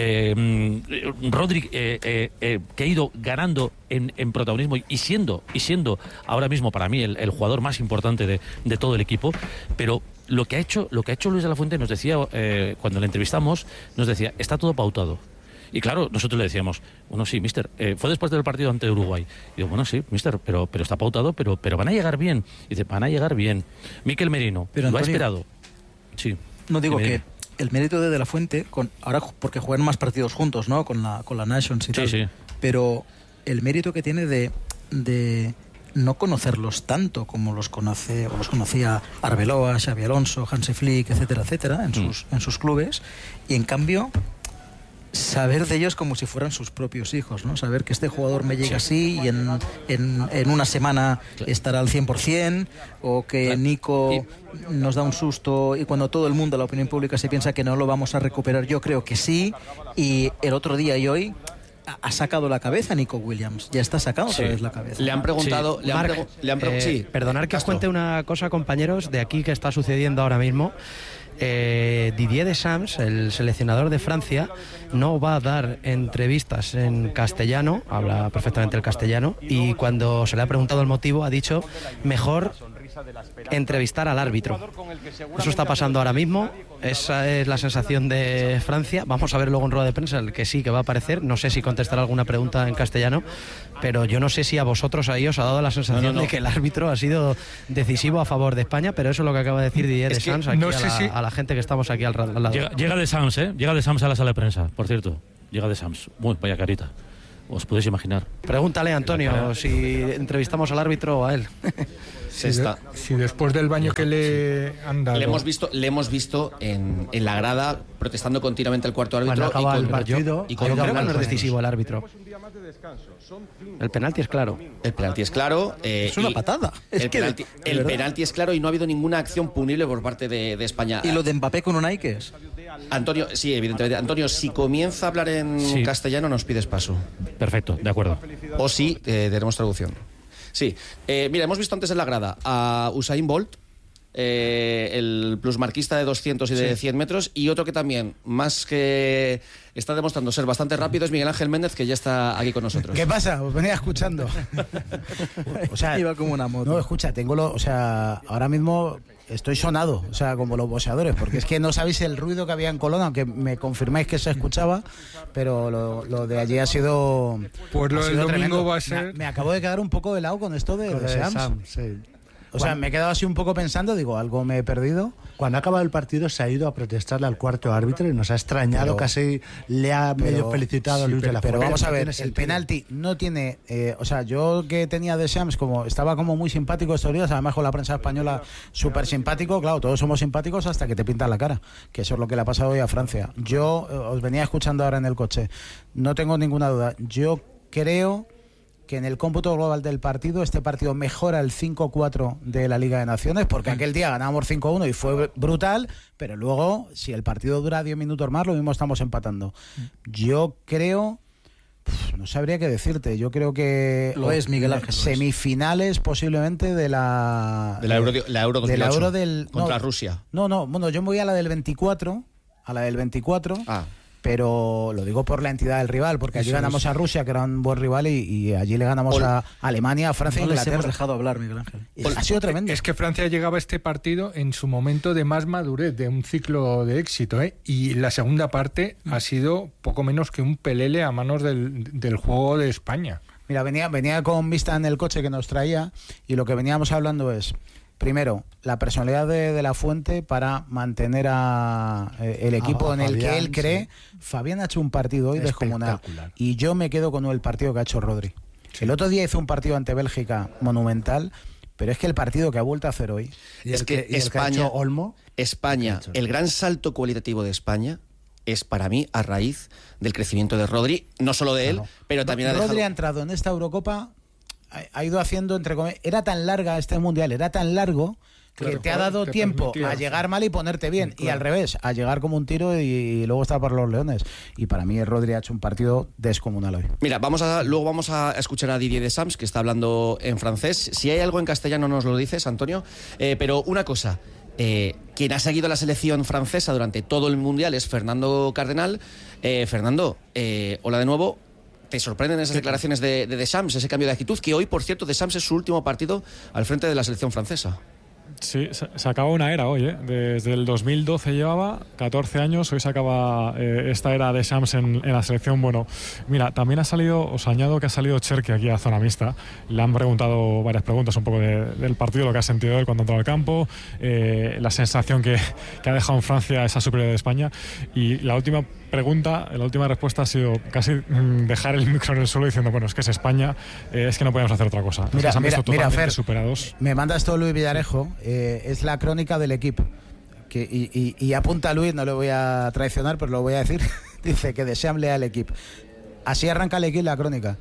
Speaker 8: Rodri que ha ido ganando en protagonismo y siendo ahora mismo para mí el jugador más importante de todo el equipo, pero lo que ha hecho Luis de la Fuente, nos decía cuando le entrevistamos, nos decía, está todo pautado. Y claro, nosotros le decíamos, bueno, sí, mister, fue después del partido ante Uruguay. Y digo, bueno, sí, mister, pero está pautado, pero van a llegar bien. Y dice, van a llegar bien. Mikel Merino, pero lo Antonio, ha esperado. Sí.
Speaker 5: No digo que el mérito de la Fuente, ahora porque juegan más partidos juntos, ¿no? Con la Nations y tal. Sí. Pero el mérito que tiene de no conocerlos tanto como los conocía Arbeloa, Xabi Alonso, Hansi Flick, etcétera, en sus clubes, y en cambio saber de ellos como si fueran sus propios hijos, ¿no? Saber que este jugador me llega así y en una semana estará al 100%, o que Nico nos da un susto y cuando todo el mundo, la opinión pública, se piensa que no lo vamos a recuperar, yo creo que sí, y el otro día y hoy ha sacado la cabeza Nico Williams, ya está sacado otra vez la cabeza.
Speaker 3: Le han preguntado...
Speaker 10: Sí. Perdonad que os cuente una cosa, compañeros, de aquí que está sucediendo ahora mismo. Didier Deschamps, el seleccionador de Francia, no va a dar entrevistas en castellano, habla perfectamente el castellano, y cuando se le ha preguntado el motivo ha dicho mejor entrevistar al árbitro. Eso está pasando ahora mismo, esa es la sensación de Francia. Vamos a ver luego en rueda de prensa el que sí que va a aparecer, no sé si contestará alguna pregunta en castellano, pero yo no sé si a vosotros ahí os ha dado la sensación de que el árbitro ha sido decisivo a favor de España, pero eso es lo que acaba de decir Didier Deschamps aquí a la gente que estamos aquí al lado.
Speaker 8: Llega Deschamps, llega Deschamps a la sala de prensa, por cierto, llega Deschamps, vaya carita. Os podéis imaginar.
Speaker 10: Pregúntale, Antonio, si entrevistamos al árbitro o a él.
Speaker 2: Si después del baño que le han dado...
Speaker 3: Le hemos visto en la grada protestando continuamente al cuarto árbitro.
Speaker 10: Cuando acaba el partido, y creo que no es decisivo el árbitro. El penalti es claro.
Speaker 3: El penalti es claro.
Speaker 5: Es una patada.
Speaker 3: El penalti es claro y no ha habido ninguna acción punible por parte de España.
Speaker 5: ¿Y lo de Mbappé con Unai qué es?
Speaker 3: Antonio, sí, evidentemente. Antonio, si comienza a hablar en castellano, nos pides paso.
Speaker 8: Perfecto, de acuerdo.
Speaker 3: O sí, tenemos traducción. Sí. Mira, hemos visto antes en la grada a Usain Bolt, el plusmarquista de 200 y de 100 metros, y otro que también, más que está demostrando ser bastante rápido, es Miguel Ángel Méndez, que ya está aquí con nosotros.
Speaker 7: ¿Qué pasa? Os venía escuchando. O sea,
Speaker 5: iba como una moto.
Speaker 7: No, escucha, ahora mismo estoy sonado, como los boxeadores, porque es que no sabéis el ruido que había en Colón, aunque me confirmáis que se escuchaba, pero lo de allí ha sido...
Speaker 2: Pues lo del domingo tremendo. Va a ser...
Speaker 7: Me acabo de quedar un poco helado con esto de Sam. Sí. Me he quedado así un poco pensando, digo, algo me he perdido.
Speaker 9: Cuando ha acabado el partido se ha ido a protestarle al cuarto árbitro y nos ha extrañado, casi le ha medio felicitado a Luis de la Fuente.
Speaker 7: Pero vamos a ver, el penalti no tiene... yo que tenía de Shams, estaba como muy simpático estos días, además con la prensa española súper simpático, claro, todos somos simpáticos hasta que te pintan la cara, que eso es lo que le ha pasado hoy a Francia. Yo os venía escuchando ahora en el coche, no tengo ninguna duda, yo creo que en el cómputo global del partido, este partido mejora el 5-4 de la Liga de Naciones, porque aquel día ganábamos 5-1 y fue brutal, pero luego, si el partido dura 10 minutos más, lo mismo estamos empatando. Yo creo... no sabría qué decirte, yo creo que...
Speaker 5: Lo es, Miguel Ángel.
Speaker 7: Semifinales posiblemente de la
Speaker 3: Euro 2008, contra
Speaker 7: no,
Speaker 3: Rusia.
Speaker 7: Bueno, yo me voy a la del 24, pero lo digo por la entidad del rival, porque allí ganamos a Rusia, que era un buen rival, y allí le ganamos a Alemania, a Francia e Inglaterra.
Speaker 5: No les hemos dejado hablar, Miguel Ángel.
Speaker 7: Ha sido tremendo.
Speaker 2: Es que Francia llegaba a este partido en su momento de más madurez, de un ciclo de éxito, y la segunda parte ha sido poco menos que un pelele a manos del juego de España.
Speaker 7: Mira, venía con vista en el coche que nos traía, y lo que veníamos hablando es... Primero, la personalidad de la Fuente para mantener el equipo en el Fabián, que él cree. Sí. Fabián ha hecho un partido hoy descomunal. Y yo me quedo con el partido que ha hecho Rodri. Sí. El otro día hizo un partido ante Bélgica monumental, pero es que el partido que ha vuelto a hacer hoy...
Speaker 3: Es que España, el gran salto cualitativo de España es para mí a raíz del crecimiento de Rodri, no solo de él, pero también
Speaker 7: Rodri ha entrado en esta Eurocopa... Ha ido haciendo, entre comillas, era tan larga este mundial, era tan largo que te ha dado tiempo a llegar mal y ponerte bien, y al revés, a llegar como un tiro y luego estar para los leones. Y para mí Rodri ha hecho un partido descomunal hoy.
Speaker 3: Mira, luego vamos a escuchar a Didier Deschamps, que está hablando en francés. Si hay algo en castellano nos lo dices, Antonio, pero una cosa... quien ha seguido la selección francesa durante todo el mundial es Fernando Cardenal. Fernando, hola de nuevo. ¿Te sorprenden esas declaraciones de Deschamps, ese cambio de actitud? Que hoy, por cierto, Deschamps es su último partido al frente de la selección francesa.
Speaker 16: Sí, se acaba una era hoy, ¿eh? Desde el 2012 llevaba 14 años, hoy se acaba esta era de Deschamps en la selección. Bueno, mira, también os añado que ha salido Cherki aquí a zona mixta. Le han preguntado varias preguntas un poco del partido, lo que ha sentido él cuando ha entrado al campo, la sensación que ha dejado en Francia esa superioridad de España, y la última respuesta ha sido casi dejar el micro en el suelo diciendo, bueno, es que es España, es que no podemos hacer otra cosa.
Speaker 7: Mira, Fer,
Speaker 16: superados.
Speaker 7: Me manda esto Luis Villarejo, es la crónica del equipo. Y apunta a Luis, no le voy a traicionar, pero lo voy a decir. Dice que Deschamps lea el equipo. Así arranca el equipo la crónica.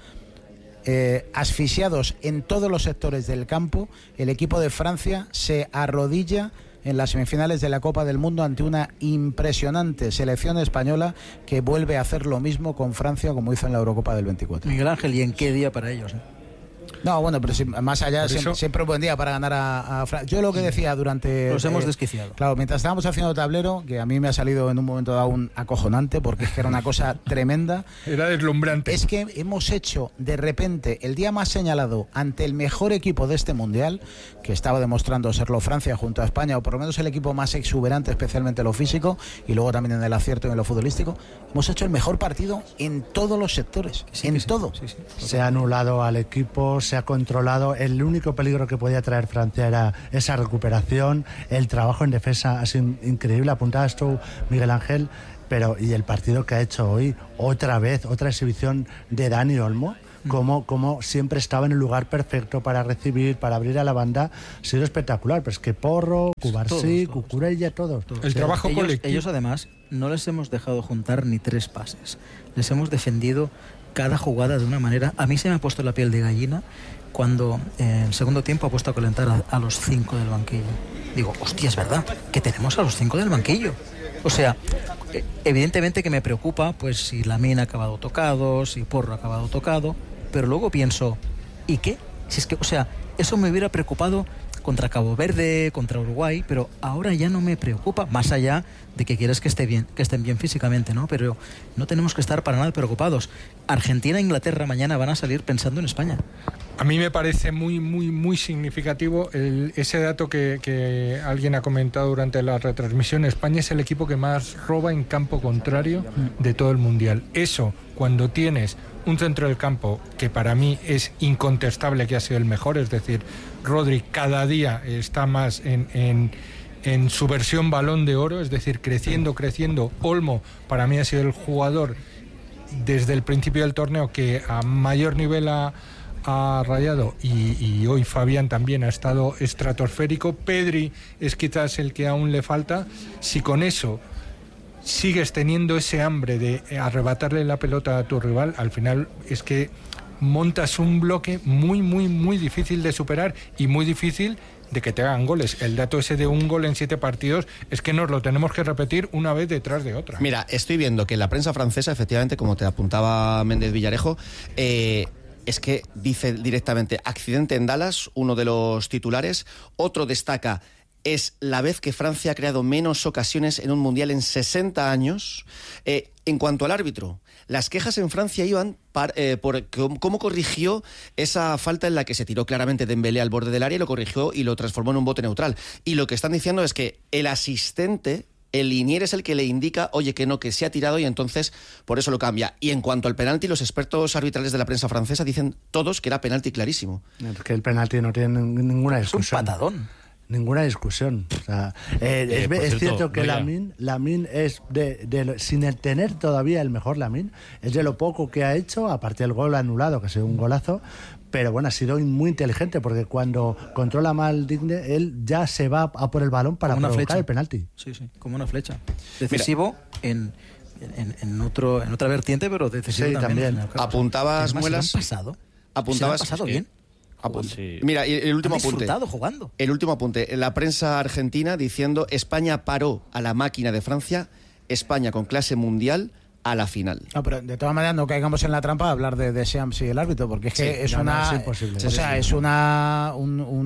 Speaker 7: Asfixiados en todos los sectores del campo, el equipo de Francia se arrodilla en las semifinales de la Copa del Mundo ante una impresionante selección española que vuelve a hacer lo mismo con Francia como hizo en la Eurocopa del 24.
Speaker 5: Miguel Ángel, ¿y en qué día para ellos?
Speaker 7: No, bueno, pero más allá, siempre un buen día para ganar a Francia. Yo lo que decía durante...
Speaker 5: Los hemos desquiciado.
Speaker 7: Claro, mientras estábamos haciendo tablero, que a mí me ha salido en un momento dado un acojonante, porque es que era una cosa tremenda.
Speaker 2: Era deslumbrante.
Speaker 7: Es que hemos hecho, de repente, el día más señalado ante el mejor equipo de este Mundial, que estaba demostrando serlo Francia junto a España, o por lo menos el equipo más exuberante, especialmente en lo físico, y luego también en el acierto y en lo futbolístico. Hemos hecho el mejor partido en todos los sectores, todo.
Speaker 9: Se ha anulado al equipo, se ha controlado. El único peligro que podía traer Francia era esa recuperación. El trabajo en defensa ha sido increíble. Apuntabas tú, Miguel Ángel, y el partido que ha hecho hoy, otra vez, otra exhibición de Dani Olmo. Como siempre estaba en el lugar perfecto para recibir, para abrir a la banda, ha sido espectacular. Pero es que Porro, Cubarsí, Cucurella, todos.
Speaker 2: El trabajo colectivo.
Speaker 5: Ellos además no les hemos dejado juntar ni 3 pases. Les hemos defendido cada jugada de una manera. A mí se me ha puesto la piel de gallina cuando en segundo tiempo ha puesto a calentar a los 5 del banquillo. Digo, hostia, es verdad que tenemos a los 5 del banquillo. O sea, evidentemente que me preocupa pues si Lamine ha acabado tocado, si Porro ha acabado tocado, pero luego pienso, ¿y qué? Si es que, o sea, eso me hubiera preocupado contra Cabo Verde, contra Uruguay, pero ahora ya no me preocupa, más allá de que quieres que estén bien físicamente, ¿no? Pero no tenemos que estar para nada preocupados. Argentina e Inglaterra mañana van a salir pensando en España.
Speaker 2: A mí me parece muy, muy, muy significativo ese dato que alguien ha comentado durante la retransmisión. España es el equipo que más roba en campo contrario de todo el Mundial. Eso, cuando tienes un centro del campo que para mí es incontestable que ha sido el mejor, es decir, Rodri cada día está más en su versión Balón de Oro, es decir, creciendo. Olmo para mí ha sido el jugador desde el principio del torneo que a mayor nivel ha rayado, y hoy Fabián también ha estado estratosférico. Pedri es quizás el que aún le falta. Si con eso sigues teniendo ese hambre de arrebatarle la pelota a tu rival, al final es que montas un bloque muy, muy, muy difícil de superar y muy difícil de que te hagan goles. El dato ese de un gol en 7 partidos es que nos lo tenemos que repetir una vez detrás de otra.
Speaker 3: Mira, estoy viendo que la prensa francesa, efectivamente, como te apuntaba Méndez Villarejo, es que dice directamente accidente en Dallas, uno de los titulares. Otro destaca: es la vez que Francia ha creado menos ocasiones en un mundial en 60 años. En cuanto al árbitro, las quejas en Francia iban por cómo corrigió esa falta en la que se tiró claramente Dembélé al borde del área y lo corrigió y lo transformó en un bote neutral. Y lo que están diciendo es que el asistente, el linier, es el que le indica, oye, que no, que se ha tirado, y entonces por eso lo cambia. Y en cuanto al penalti, los expertos arbitrales de la prensa francesa dicen todos que era penalti clarísimo.
Speaker 9: Es que el penalti no tiene ninguna discusión.
Speaker 5: Es un patadón.
Speaker 9: Ninguna discusión. O sea, es cierto que Lamine es sin tener todavía el mejor Lamine, es de lo poco que ha hecho, aparte del gol anulado, que ha sido un golazo. Pero bueno, ha sido muy inteligente, porque cuando controla mal Digne, él ya se va a por el balón para provocar el penalti.
Speaker 5: Sí, como una flecha. Decisivo en otra vertiente, pero decisivo también.
Speaker 3: Apuntabas, Muelas.
Speaker 5: Apuntabas. ¿Se pasado bien?
Speaker 3: Sí. Mira, el último apunte.
Speaker 5: Jugando.
Speaker 3: El último apunte. La prensa argentina diciendo: España paró a la máquina de Francia, España con clase mundial a la final.
Speaker 7: No, pero de todas maneras no caigamos en la trampa de hablar de Deschamps y el árbitro, porque es que es imposible. O sea, es una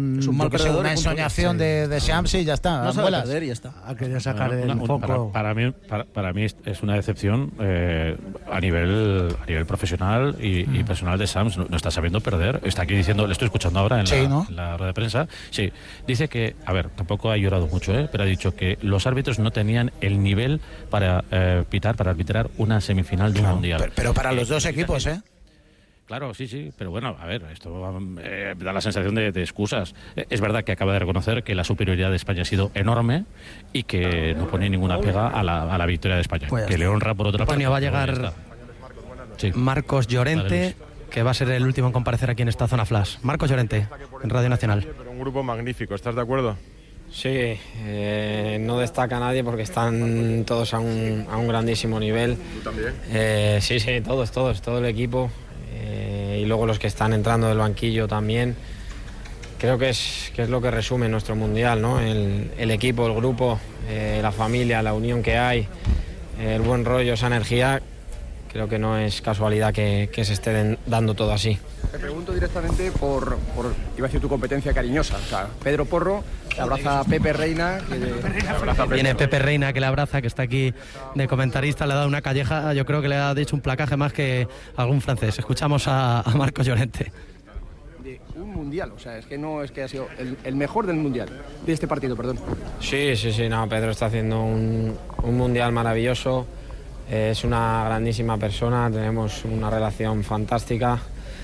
Speaker 7: ensoñación de Deschamps y ya está.
Speaker 5: No sabe perder y ya está.
Speaker 9: Ha querido sacar el foco.
Speaker 8: Para mí es una decepción a nivel profesional y personal de Deschamps. No está sabiendo perder. Está aquí diciendo, le estoy escuchando ahora en la rueda de prensa. Sí, dice que, tampoco ha llorado mucho, pero ha dicho que los árbitros no tenían el nivel para arbitrar una semifinal de un mundial.
Speaker 7: Pero para los dos equipos, ¿eh?
Speaker 8: Claro, sí, pero bueno, a ver, esto da la sensación de excusas. Es verdad que acaba de reconocer que la superioridad de España ha sido enorme y que no pone ninguna pega a la victoria de España, que le honra por otra parte.
Speaker 10: Antonio, va a llegar Marcos Llorente, que va a ser el último en comparecer aquí en esta zona flash. Marcos Llorente, en Radio Nacional.
Speaker 14: Pero un grupo magnífico, ¿estás de acuerdo?
Speaker 4: Sí, no destaca nadie porque están todos a un grandísimo nivel.
Speaker 14: ¿Tú también?
Speaker 4: Sí, todos, todo el equipo. Y luego los que están entrando del banquillo también. Creo que es lo que resume nuestro mundial, ¿no? El equipo, el grupo, la familia, la unión que hay, el buen rollo, esa energía. Creo que no es casualidad que se esté dando todo así.
Speaker 12: Te pregunto directamente por iba a decir tu competencia cariñosa. O sea, Pedro Porro que abraza a Pepe Reina.
Speaker 10: Viene Pepe Reina, que le abraza, que está aquí de comentarista, le ha dado una calleja, yo creo que le ha dicho un placaje más que algún francés. Escuchamos a Marcos Llorente.
Speaker 12: De un mundial, o sea, es que no es que ha sido el mejor del mundial, de este partido, perdón.
Speaker 4: Sí, no, Pedro está haciendo un mundial maravilloso. Es una grandísima persona, tenemos una relación fantástica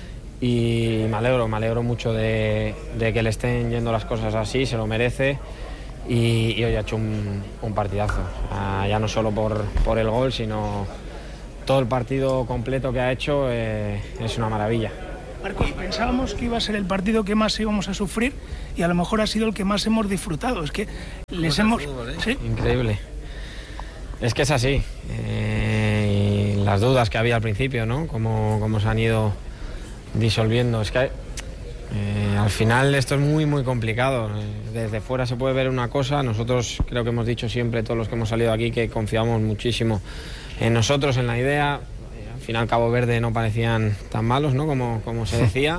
Speaker 4: y me alegro mucho de que le estén yendo las cosas así, se lo merece y hoy ha hecho un partidazo, ya no solo por el gol, sino todo el partido completo que ha hecho es una maravilla.
Speaker 11: Marcos, pensábamos que iba a ser el partido que más íbamos a sufrir y a lo mejor ha sido el que más hemos disfrutado, es que les hemos... ¿Sí?
Speaker 4: Increíble. Es que es así. Y las dudas que había al principio, ¿no? Cómo se han ido disolviendo. Es que al final esto es muy, muy complicado. Desde fuera se puede ver una cosa. Nosotros creo que hemos dicho siempre, todos los que hemos salido aquí, que confiamos muchísimo en nosotros, en la idea. Al final Cabo Verde no parecían tan malos, ¿no? Como se decía.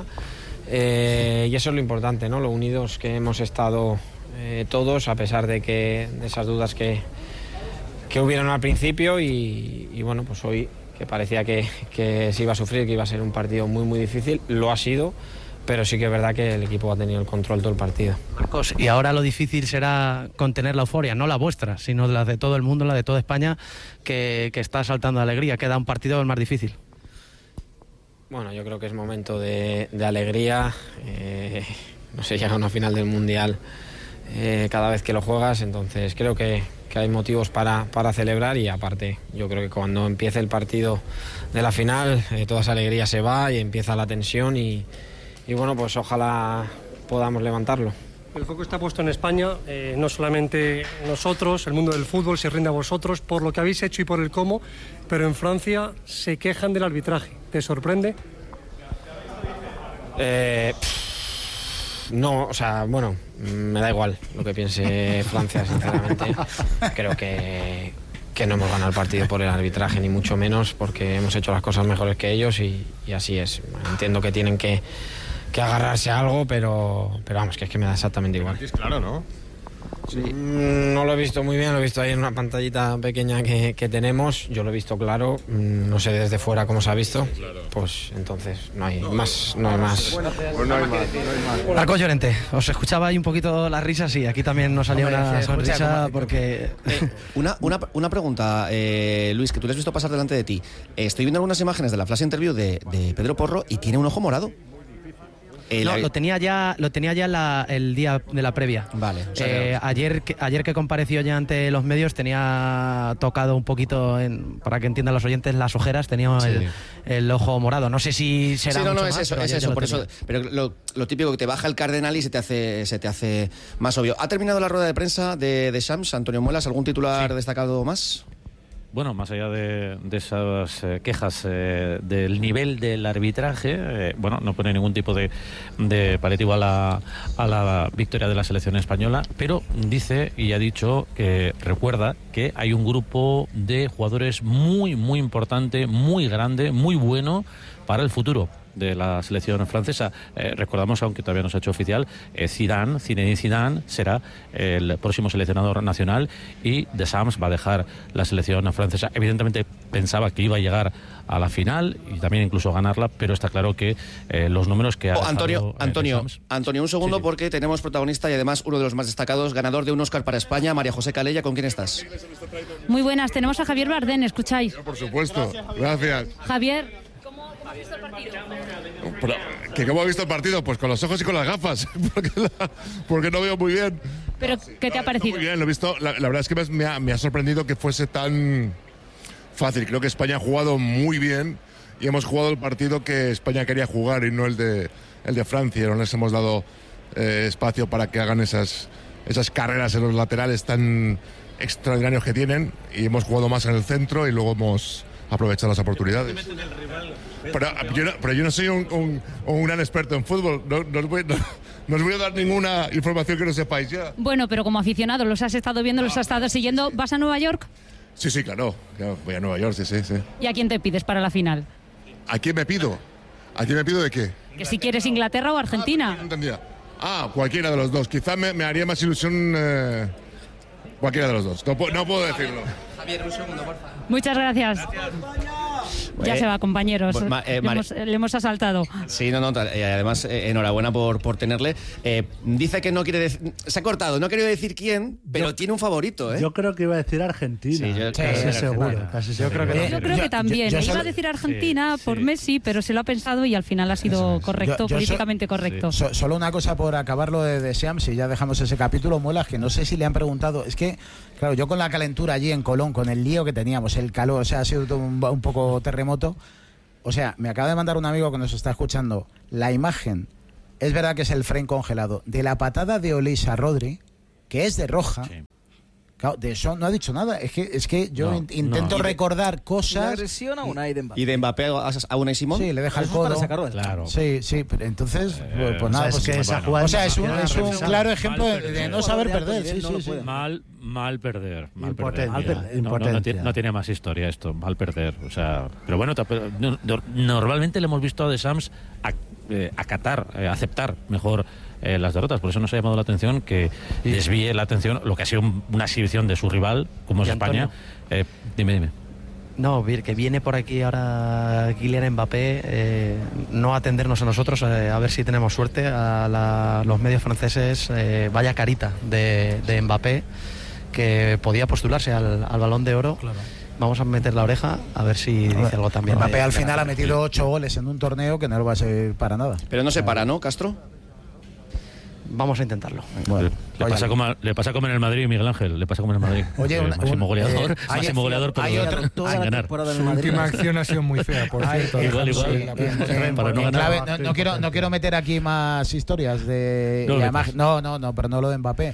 Speaker 4: Y eso es lo importante, ¿no? Lo unidos que hemos estado todos, a pesar de esas dudas que hubieron al principio y bueno, pues hoy que parecía que se iba a sufrir, que iba a ser un partido muy muy difícil, lo ha sido, pero sí que es verdad que el equipo ha tenido el control todo el partido.
Speaker 10: Marcos, y ahora lo difícil será contener la euforia, no la vuestra, sino la de todo el mundo, la de toda España, que está saltando de alegría. Queda un partido el más difícil.
Speaker 4: Bueno, yo creo que es momento de alegría, no sé, llega a una final del Mundial cada vez que lo juegas, entonces creo que hay motivos para celebrar y aparte yo creo que cuando empiece el partido de la final toda esa alegría se va y empieza la tensión y bueno, pues ojalá podamos levantarlo.
Speaker 13: El foco está puesto en España, no solamente nosotros, el mundo del fútbol se rinde a vosotros por lo que habéis hecho y por el cómo, pero en Francia se quejan del arbitraje. ¿Te sorprende?
Speaker 4: No, o sea, bueno, me da igual lo que piense Francia, sinceramente. Creo que no hemos ganado el partido por el arbitraje, ni mucho menos, porque hemos hecho las cosas mejores que ellos y así es. Entiendo que tienen que agarrarse a algo, pero vamos, que es que me da exactamente igual.
Speaker 14: Es claro, ¿no?
Speaker 4: Sí. No lo he visto muy bien, lo he visto ahí en una pantallita pequeña que tenemos, yo lo he visto claro, no sé desde fuera cómo se ha visto, pues entonces no hay más.
Speaker 10: Marcos Llorente, os escuchaba ahí un poquito las risas y aquí también nos salía una sonrisa porque...
Speaker 3: Una pregunta, Luis, que tú le has visto pasar delante de ti. Estoy viendo algunas imágenes de la flash interview de Pedro Porro y tiene un ojo morado.
Speaker 10: No, lo tenía ya el día de la previa.
Speaker 3: Vale. O
Speaker 10: sea, ayer que compareció ya ante los medios tenía tocado un poquito, para que entiendan los oyentes, las ojeras, tenía el ojo morado. No sé si será mucho más,
Speaker 3: es eso, por eso. Pero lo típico que te baja el cardenal y se te hace más obvio. ¿Ha terminado la rueda de prensa de Shams, Antonio Muelas? ¿Algún titular destacado más?
Speaker 8: Bueno, más allá de esas quejas del nivel del arbitraje, bueno, no pone ningún tipo de paliativo a la victoria de la selección española, pero dice y ha dicho que recuerda que hay un grupo de jugadores muy, muy importante, muy grande, muy bueno para el futuro de la selección francesa. Recordamos, aunque todavía no se ha hecho oficial, Zinedine Zidane será el próximo seleccionador nacional y Deschamps va a dejar la selección francesa. Evidentemente pensaba que iba a llegar a la final y también incluso ganarla, pero está claro que los números que ha
Speaker 3: Antonio, un segundo, porque tenemos protagonista y además uno de los más destacados, ganador de un Oscar para España, María José Calella. ¿Con quién estás?
Speaker 17: Muy buenas, tenemos a Javier Bardén, ¿escucháis?
Speaker 23: Por supuesto, gracias.
Speaker 17: Javier, ¿cómo ha visto el partido?
Speaker 23: ¿Cómo ha visto el partido? Pues con los ojos y con las gafas, porque no veo muy bien.
Speaker 17: ¿Pero qué te ha parecido?
Speaker 23: Muy bien, lo he visto. La verdad es que me ha sorprendido que fuese tan fácil. Creo que España ha jugado muy bien y hemos jugado el partido que España quería jugar y no el de Francia. No les hemos dado espacio para que hagan esas esas carreras en los laterales tan extraordinarios que tienen, y hemos jugado más en el centro y luego hemos aprovechado las oportunidades. Pero yo no soy un gran experto en fútbol, no os voy a dar ninguna información que no sepáis ya.
Speaker 17: Bueno, pero como aficionado, los has estado viendo, los has estado siguiendo. ¿Vas a Nueva York?
Speaker 23: Sí, claro, voy a Nueva York, sí.
Speaker 17: ¿Y a quién te pides para la final?
Speaker 23: ¿A quién me pido? ¿A quién me pido de qué?
Speaker 17: Que si quieres Inglaterra o Argentina.
Speaker 23: No entendía. Cualquiera de los dos. Quizás me haría más ilusión cualquiera de los dos. No puedo decirlo.
Speaker 18: Javier, un segundo, por favor.
Speaker 17: Muchas gracias. Ya se va, compañeros. Le hemos asaltado.
Speaker 3: Sí, además, enhorabuena por tenerle. Dice que no quiere decir... Se ha cortado, no ha querido decir quién, pero tiene un favorito, ¿eh?
Speaker 9: Yo creo que iba a decir Argentina. Casi seguro.
Speaker 17: Yo creo que también. Iba a decir Argentina por Messi, pero se lo ha pensado y al final ha sido correcto, políticamente correcto.
Speaker 7: Solo una cosa por acabarlo de Shams, y ya dejamos ese capítulo, Muelas, que no sé si le han preguntado. Es que, claro, yo con la calentura allí en Colón, con el lío que teníamos, el calor, o sea, ha sido todo un poco terremoto. O sea, me acaba de mandar un amigo que nos está escuchando la imagen, es verdad que es el frame congelado, de la patada de Olise a Rodri, que es de roja. Sí. Claro, de eso no ha dicho nada. Es que yo intento recordar cosas.
Speaker 5: La agresión a Unai de Mbappé.
Speaker 3: ¿Y de Mbappé a Unai Simón?
Speaker 7: Sí, le deja el codo.
Speaker 3: Claro.
Speaker 7: Sí, pero entonces, pues nada.
Speaker 9: Es que esa jugada
Speaker 7: es un claro ejemplo de no saber perder. Sí.
Speaker 8: Mal perder.
Speaker 9: Impotencia.
Speaker 8: No tiene más historia esto, mal perder. O sea, pero bueno, normalmente le hemos visto a Deschamps aceptar mejor las derrotas, por eso nos ha llamado la atención que desvíe la atención lo que ha sido una exhibición de su rival como es España. Dime.
Speaker 10: No, que viene por aquí ahora Kylian Mbappé, no atendernos a nosotros, a ver si tenemos suerte, a los medios franceses. Vaya carita de Mbappé, que podía postularse al Balón de Oro. Claro. Vamos a meter la oreja a ver si dice algo también.
Speaker 7: Mbappé al final ha metido 8 goles en un torneo que no lo va a servir para nada.
Speaker 3: Pero no se para, ¿no, Castro?
Speaker 10: Vamos a intentarlo.
Speaker 8: Bueno, le pasa como en el Madrid, Miguel Ángel. Le pasa como en el Madrid.
Speaker 7: Oye,
Speaker 8: máximo goleador, pero
Speaker 7: hay otro.
Speaker 2: Su última acción ha sido muy fea, por cierto.
Speaker 8: Igual.
Speaker 2: Para
Speaker 8: no ganar.
Speaker 7: No quiero meter aquí más historias de. No, pero no lo de Mbappé.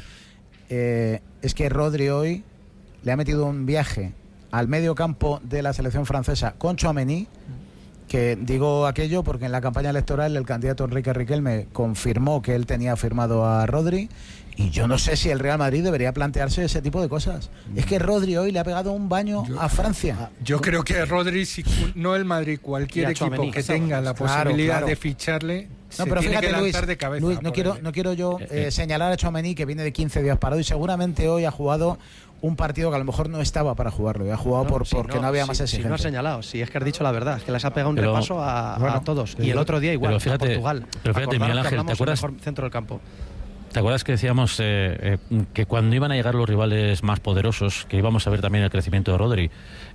Speaker 7: Es que Rodri hoy le ha metido un viaje al medio campo de la selección francesa con Tchouaméni, que digo aquello porque en la campaña electoral el candidato Enrique Riquelme confirmó que él tenía firmado a Rodri, y yo no sé si el Real Madrid debería plantearse ese tipo de cosas. Es que Rodri hoy le ha pegado un baño a Francia.
Speaker 2: Yo creo que Rodri, si no el Madrid, cualquier equipo que tenga la posibilidad de ficharle,
Speaker 7: no, pero
Speaker 2: tiene
Speaker 7: fíjate,
Speaker 2: que lanzar de cabeza.
Speaker 7: Luis, no quiero yo señalar a Tchouaméni, que viene de 15 días parado y seguramente hoy ha jugado un partido que a lo mejor no estaba para jugarlo, y ha jugado porque no había más exigencia.
Speaker 10: No ha señalado, si es que has dicho la verdad, es que les ha pegado un repaso a todos. Y el otro día igual, a Portugal.
Speaker 8: Pero fíjate, Miguel Ángel, ¿te acuerdas?
Speaker 10: Mejor centro del campo.
Speaker 8: ¿Te acuerdas que decíamos que cuando iban a llegar los rivales más poderosos, que íbamos a ver también el crecimiento de Rodri?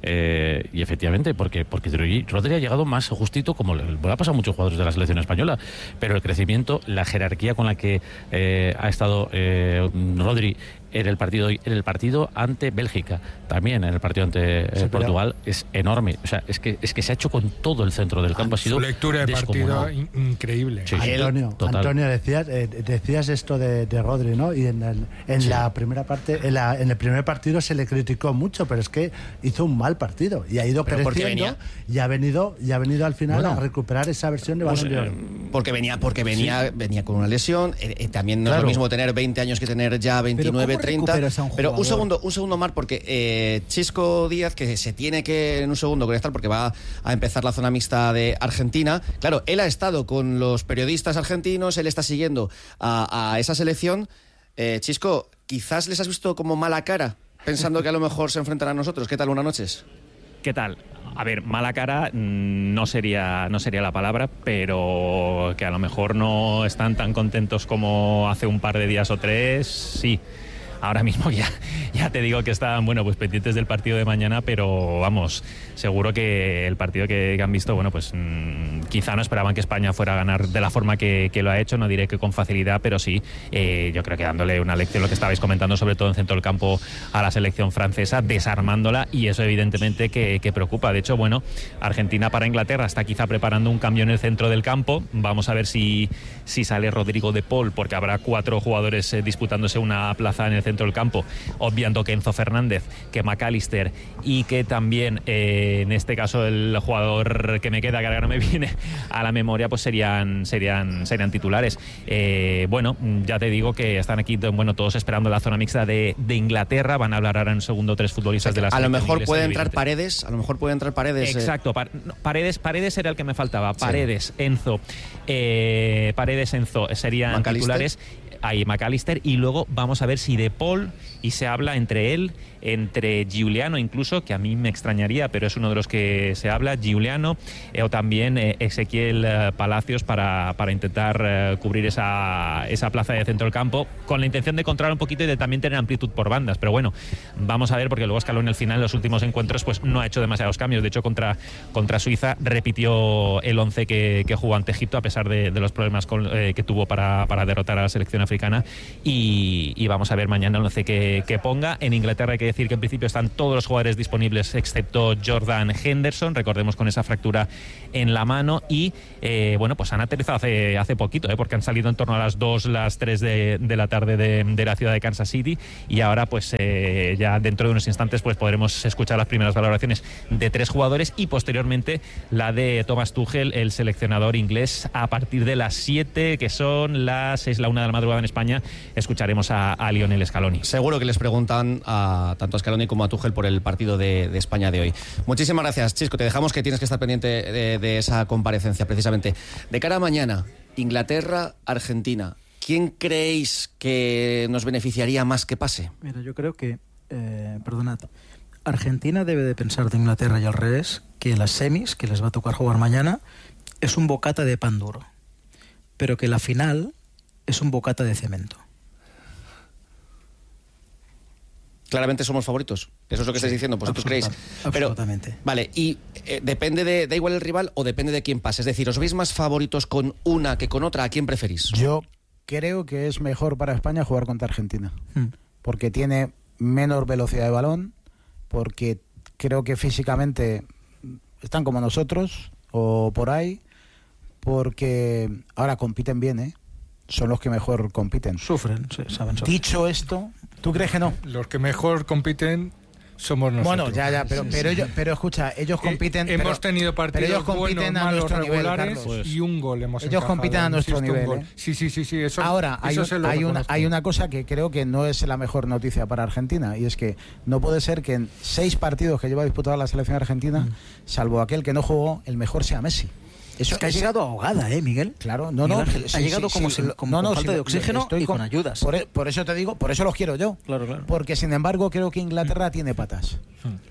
Speaker 8: Y efectivamente, porque Rodri ha llegado más justito, como le ha pasado a muchos jugadores de la selección española, pero el crecimiento, la jerarquía con la que ha estado Rodri en el partido ante Bélgica, también en el partido ante Portugal, es enorme. O sea, es que se ha hecho con todo el centro del campo. Ha sido
Speaker 2: su lectura de partido increíble.
Speaker 8: Sí,
Speaker 9: Antonio, decías esto de Rodri, ¿no? Y la primera parte, en el primer partido se le criticó mucho, pero es que hizo un mal partido y ha ido creciendo y ha venido al final a recuperar esa versión de Balón de Oro.
Speaker 3: Porque venía con una lesión. También no es lo mismo tener 20 años que tener ya 29, 30. Pero un segundo, Mar, porque Chisco Díaz, que se tiene que en un segundo conectar porque va a empezar la zona mixta de Argentina. Claro, él ha estado con los periodistas argentinos, él está siguiendo a esa selección. Chisco, quizás les has visto como mala cara, pensando que a lo mejor se enfrentan a nosotros. ¿Qué tal? Buenas noches.
Speaker 19: ¿Qué tal? A ver, mala cara no sería la palabra, pero que a lo mejor no están tan contentos como hace un par de días o tres, sí. ahora mismo ya te digo que están, bueno, pues pendientes del partido de mañana, pero vamos, seguro que el partido que han visto, bueno, pues quizá no esperaban que España fuera a ganar de la forma que lo ha hecho, no diré que con facilidad, pero sí, yo creo que dándole una lección, lo que estabais comentando, sobre todo en centro del campo, a la selección francesa, desarmándola, y eso evidentemente que preocupa. De hecho, bueno, Argentina para Inglaterra está quizá preparando un cambio en el centro del campo. Vamos a ver si sale Rodrigo de Paul, porque habrá 4 jugadores disputándose una plaza en el centro del campo, obviando que Enzo Fernández, que McAllister y que también en este caso el jugador que me queda, que ahora no me viene a la memoria, pues serían titulares. Bueno, ya te digo que están aquí, bueno, todos esperando la zona mixta de Inglaterra. Van a hablar ahora en segundo 3 futbolistas de la selección.
Speaker 3: A lo mejor puede entrar Paredes,
Speaker 19: Exacto, Paredes era el que me faltaba. Paredes, Enzo, serían titulares. Hay McAllister, y luego vamos a ver si De Paul, y se habla entre él, entre Giuliano incluso, que a mí me extrañaría, pero es uno de los que se habla, Giuliano, o también Ezequiel Palacios para intentar cubrir esa plaza de centro del campo, con la intención de controlar un poquito y de también tener amplitud por bandas. Pero bueno, vamos a ver, porque luego Scaloni al final, en los últimos encuentros, pues no ha hecho demasiados cambios. De hecho, contra Suiza repitió el 11 que jugó ante Egipto, a pesar de los problemas que tuvo para derrotar a la selección africana, y vamos a ver mañana el 11 que ponga. En Inglaterra hay que decir que en principio están todos los jugadores disponibles excepto Jordan Henderson, recordemos, con esa fractura en la mano, y bueno, pues han aterrizado hace poquito, porque han salido en torno a las 2, las 3 de la tarde de la ciudad de Kansas City, y ahora pues ya dentro de unos instantes pues podremos escuchar las primeras valoraciones de 3 jugadores, y posteriormente la de Thomas Tuchel, el seleccionador inglés, a partir de las 7, que son las 6, la 1 de la madrugada en España, escucharemos a Lionel Scaloni.
Speaker 3: Seguro que les preguntan tanto a Scaloni como a Tuchel por el partido de España de hoy. Muchísimas gracias, Chisco. Te dejamos, que tienes que estar pendiente de esa comparecencia, precisamente. De cara a mañana, Inglaterra, Argentina, ¿quién creéis que nos beneficiaría más que pase?
Speaker 5: Mira, yo creo que, perdonad, Argentina debe de pensar de Inglaterra y al revés, que las semis, que les va a tocar jugar mañana, es un bocata de pan duro, pero que la final es un bocata de cemento.
Speaker 3: Claramente somos favoritos. Eso es lo que estáis diciendo, vosotros creéis.
Speaker 5: Absolutamente.
Speaker 3: Pero, vale, y depende da igual el rival o depende de quién pase. Es decir, ¿os veis más favoritos con una que con otra? ¿A quién preferís?
Speaker 7: Yo creo que es mejor para España jugar contra Argentina. Porque tiene menor velocidad de balón, porque creo que físicamente están como nosotros, o por ahí, porque ahora compiten bien, son los que mejor compiten.
Speaker 5: Sufren, sí, saben.
Speaker 7: Dicho esto, ¿tú crees que no?
Speaker 2: Los que mejor compiten somos nosotros.
Speaker 7: Bueno, ya, pero escucha, ellos compiten.
Speaker 2: Hemos tenido partidos buenos, malos, regulares,
Speaker 7: nivel,
Speaker 2: y un gol hemos
Speaker 7: Ellos compiten a nuestro nivel.
Speaker 2: Sí, eso.
Speaker 7: Ahora, hay una cosa que creo que no es la mejor noticia para Argentina, y es que no puede ser que en 6 partidos que lleva disputada la selección argentina, salvo aquel que no jugó, el mejor sea Messi.
Speaker 5: Eso es que ha llegado ahogada, Miguel.
Speaker 7: Claro,
Speaker 5: ha llegado como con falta de oxígeno y con ayudas.
Speaker 7: Por eso te digo, por eso los quiero yo.
Speaker 5: Claro.
Speaker 7: Porque sin embargo creo que Inglaterra tiene patas.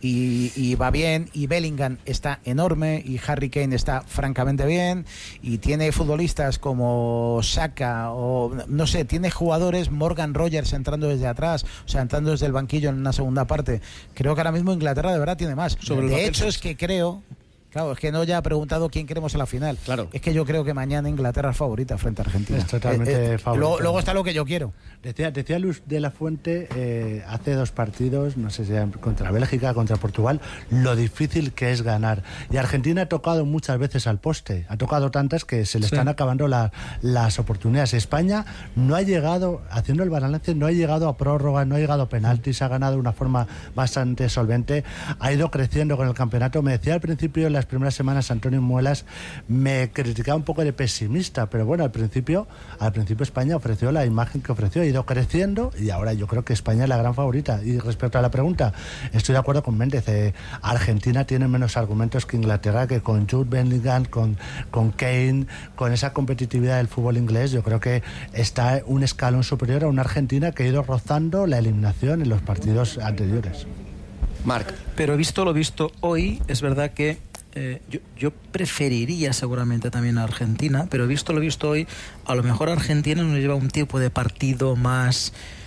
Speaker 7: Y va bien, y Bellingham está enorme, y Harry Kane está francamente bien, y tiene futbolistas como Saka, o no sé, tiene jugadores, Morgan Rogers entrando desde atrás, o sea, entrando desde el banquillo en una segunda parte. Creo que ahora mismo Inglaterra de verdad tiene más. De hecho, es que creo... Claro, es que no ya ha preguntado quién queremos en la final.
Speaker 3: Claro.
Speaker 7: Es que yo creo que mañana Inglaterra es favorita frente a Argentina.
Speaker 9: Es totalmente favorita.
Speaker 7: Luego está lo que yo quiero.
Speaker 9: Decía Luz de la Fuente hace 2 partidos, no sé si contra Bélgica, contra Portugal, lo difícil que es ganar. Y Argentina ha tocado muchas veces al poste. Ha tocado tantas que se le están acabando las oportunidades. España no ha llegado, haciendo el balance, no ha llegado a prórroga, no ha llegado a penaltis, ha ganado de una forma bastante solvente. Ha ido creciendo con el campeonato. Me decía al principio, en las primeras semanas, Antonio Muelas, me criticaba un poco de pesimista, pero bueno, al principio España ofreció la imagen que ofreció, ha ido creciendo, y ahora yo creo que España es la gran favorita. Y respecto a la pregunta, estoy de acuerdo con Méndez. Argentina tiene menos argumentos que Inglaterra, que con Jude Bellingham, con Kane, con esa competitividad del fútbol inglés. Yo creo que está un escalón superior a una Argentina que ha ido rozando la eliminación en los partidos anteriores.
Speaker 3: Marc.
Speaker 5: Pero visto lo visto hoy, es verdad que yo preferiría seguramente también a Argentina, pero visto lo visto hoy, a lo mejor Argentina nos lleva un tipo de partido más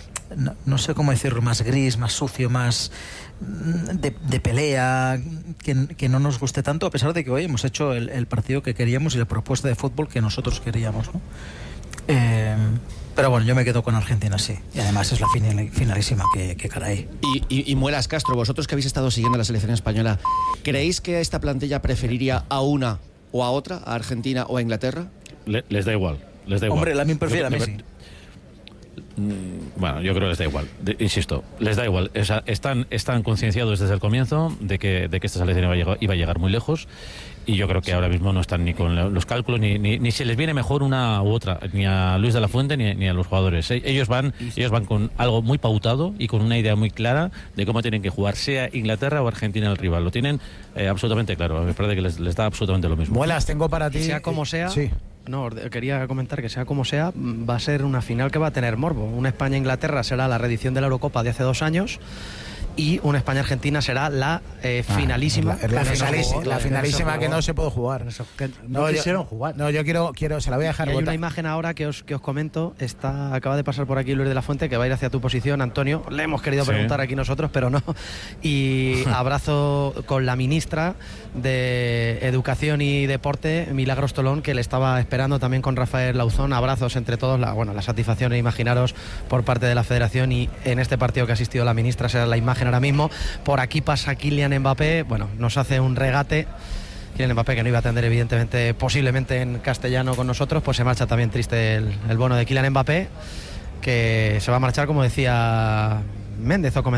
Speaker 5: no sé cómo decirlo, más gris, más sucio, más de pelea, que no nos guste tanto, a pesar de que hoy hemos hecho el partido que queríamos y la propuesta de fútbol que nosotros queríamos, ¿no? Pero bueno, yo me quedo con Argentina, sí. Y además es la finalísima, que caray.
Speaker 3: Y Muelas Castro, vosotros que habéis estado siguiendo la selección española, ¿creéis que esta plantilla preferiría a una o a otra, a Argentina o a Inglaterra?
Speaker 8: Les da igual.
Speaker 5: Hombre, la prefiere a Messi.
Speaker 8: Bueno, yo creo que les da igual. Insisto, les da igual. O sea, están concienciados desde el comienzo de que esta selección iba a llegar muy lejos. Y yo creo que ahora mismo no están ni con los cálculos, ni si les viene mejor una u otra, ni a Luis de la Fuente ni a los jugadores. Ellos van con algo muy pautado y con una idea muy clara de cómo tienen que jugar, sea Inglaterra o Argentina el rival. Lo tienen absolutamente claro. Me parece que les da absolutamente lo mismo.
Speaker 7: Muelas, tengo para ti.
Speaker 10: Sea como sea.
Speaker 7: Sí.
Speaker 10: No, quería comentar que sea como sea, va a ser una final que va a tener morbo. Una España-Inglaterra será la reedición de la Eurocopa de hace 2 años. Y una España-Argentina será la finalísima.
Speaker 7: La finalísima que no se puede jugar.
Speaker 9: No quisieron jugar.
Speaker 7: No, yo quiero, se la voy a dejar
Speaker 10: Hay
Speaker 7: botar.
Speaker 10: una imagen ahora que os comento. Acaba de pasar por aquí Luis de la Fuente, que va a ir hacia tu posición, Antonio. Le hemos querido preguntar aquí nosotros, pero no. Y abrazo con la ministra de Educación y Deporte, Milagros Tolón, que le estaba esperando también con Rafael Lauzón. Abrazos entre todos. La satisfacción, imaginaros, por parte de la Federación, y en este partido que ha asistido la ministra será la imagen ahora mismo. Por aquí pasa Kylian Mbappé, nos hace un regate. Kylian Mbappé, que no iba a atender evidentemente, posiblemente en castellano con nosotros, pues se marcha también triste el bono de Kylian Mbappé, que se va a marchar, como decía Méndez o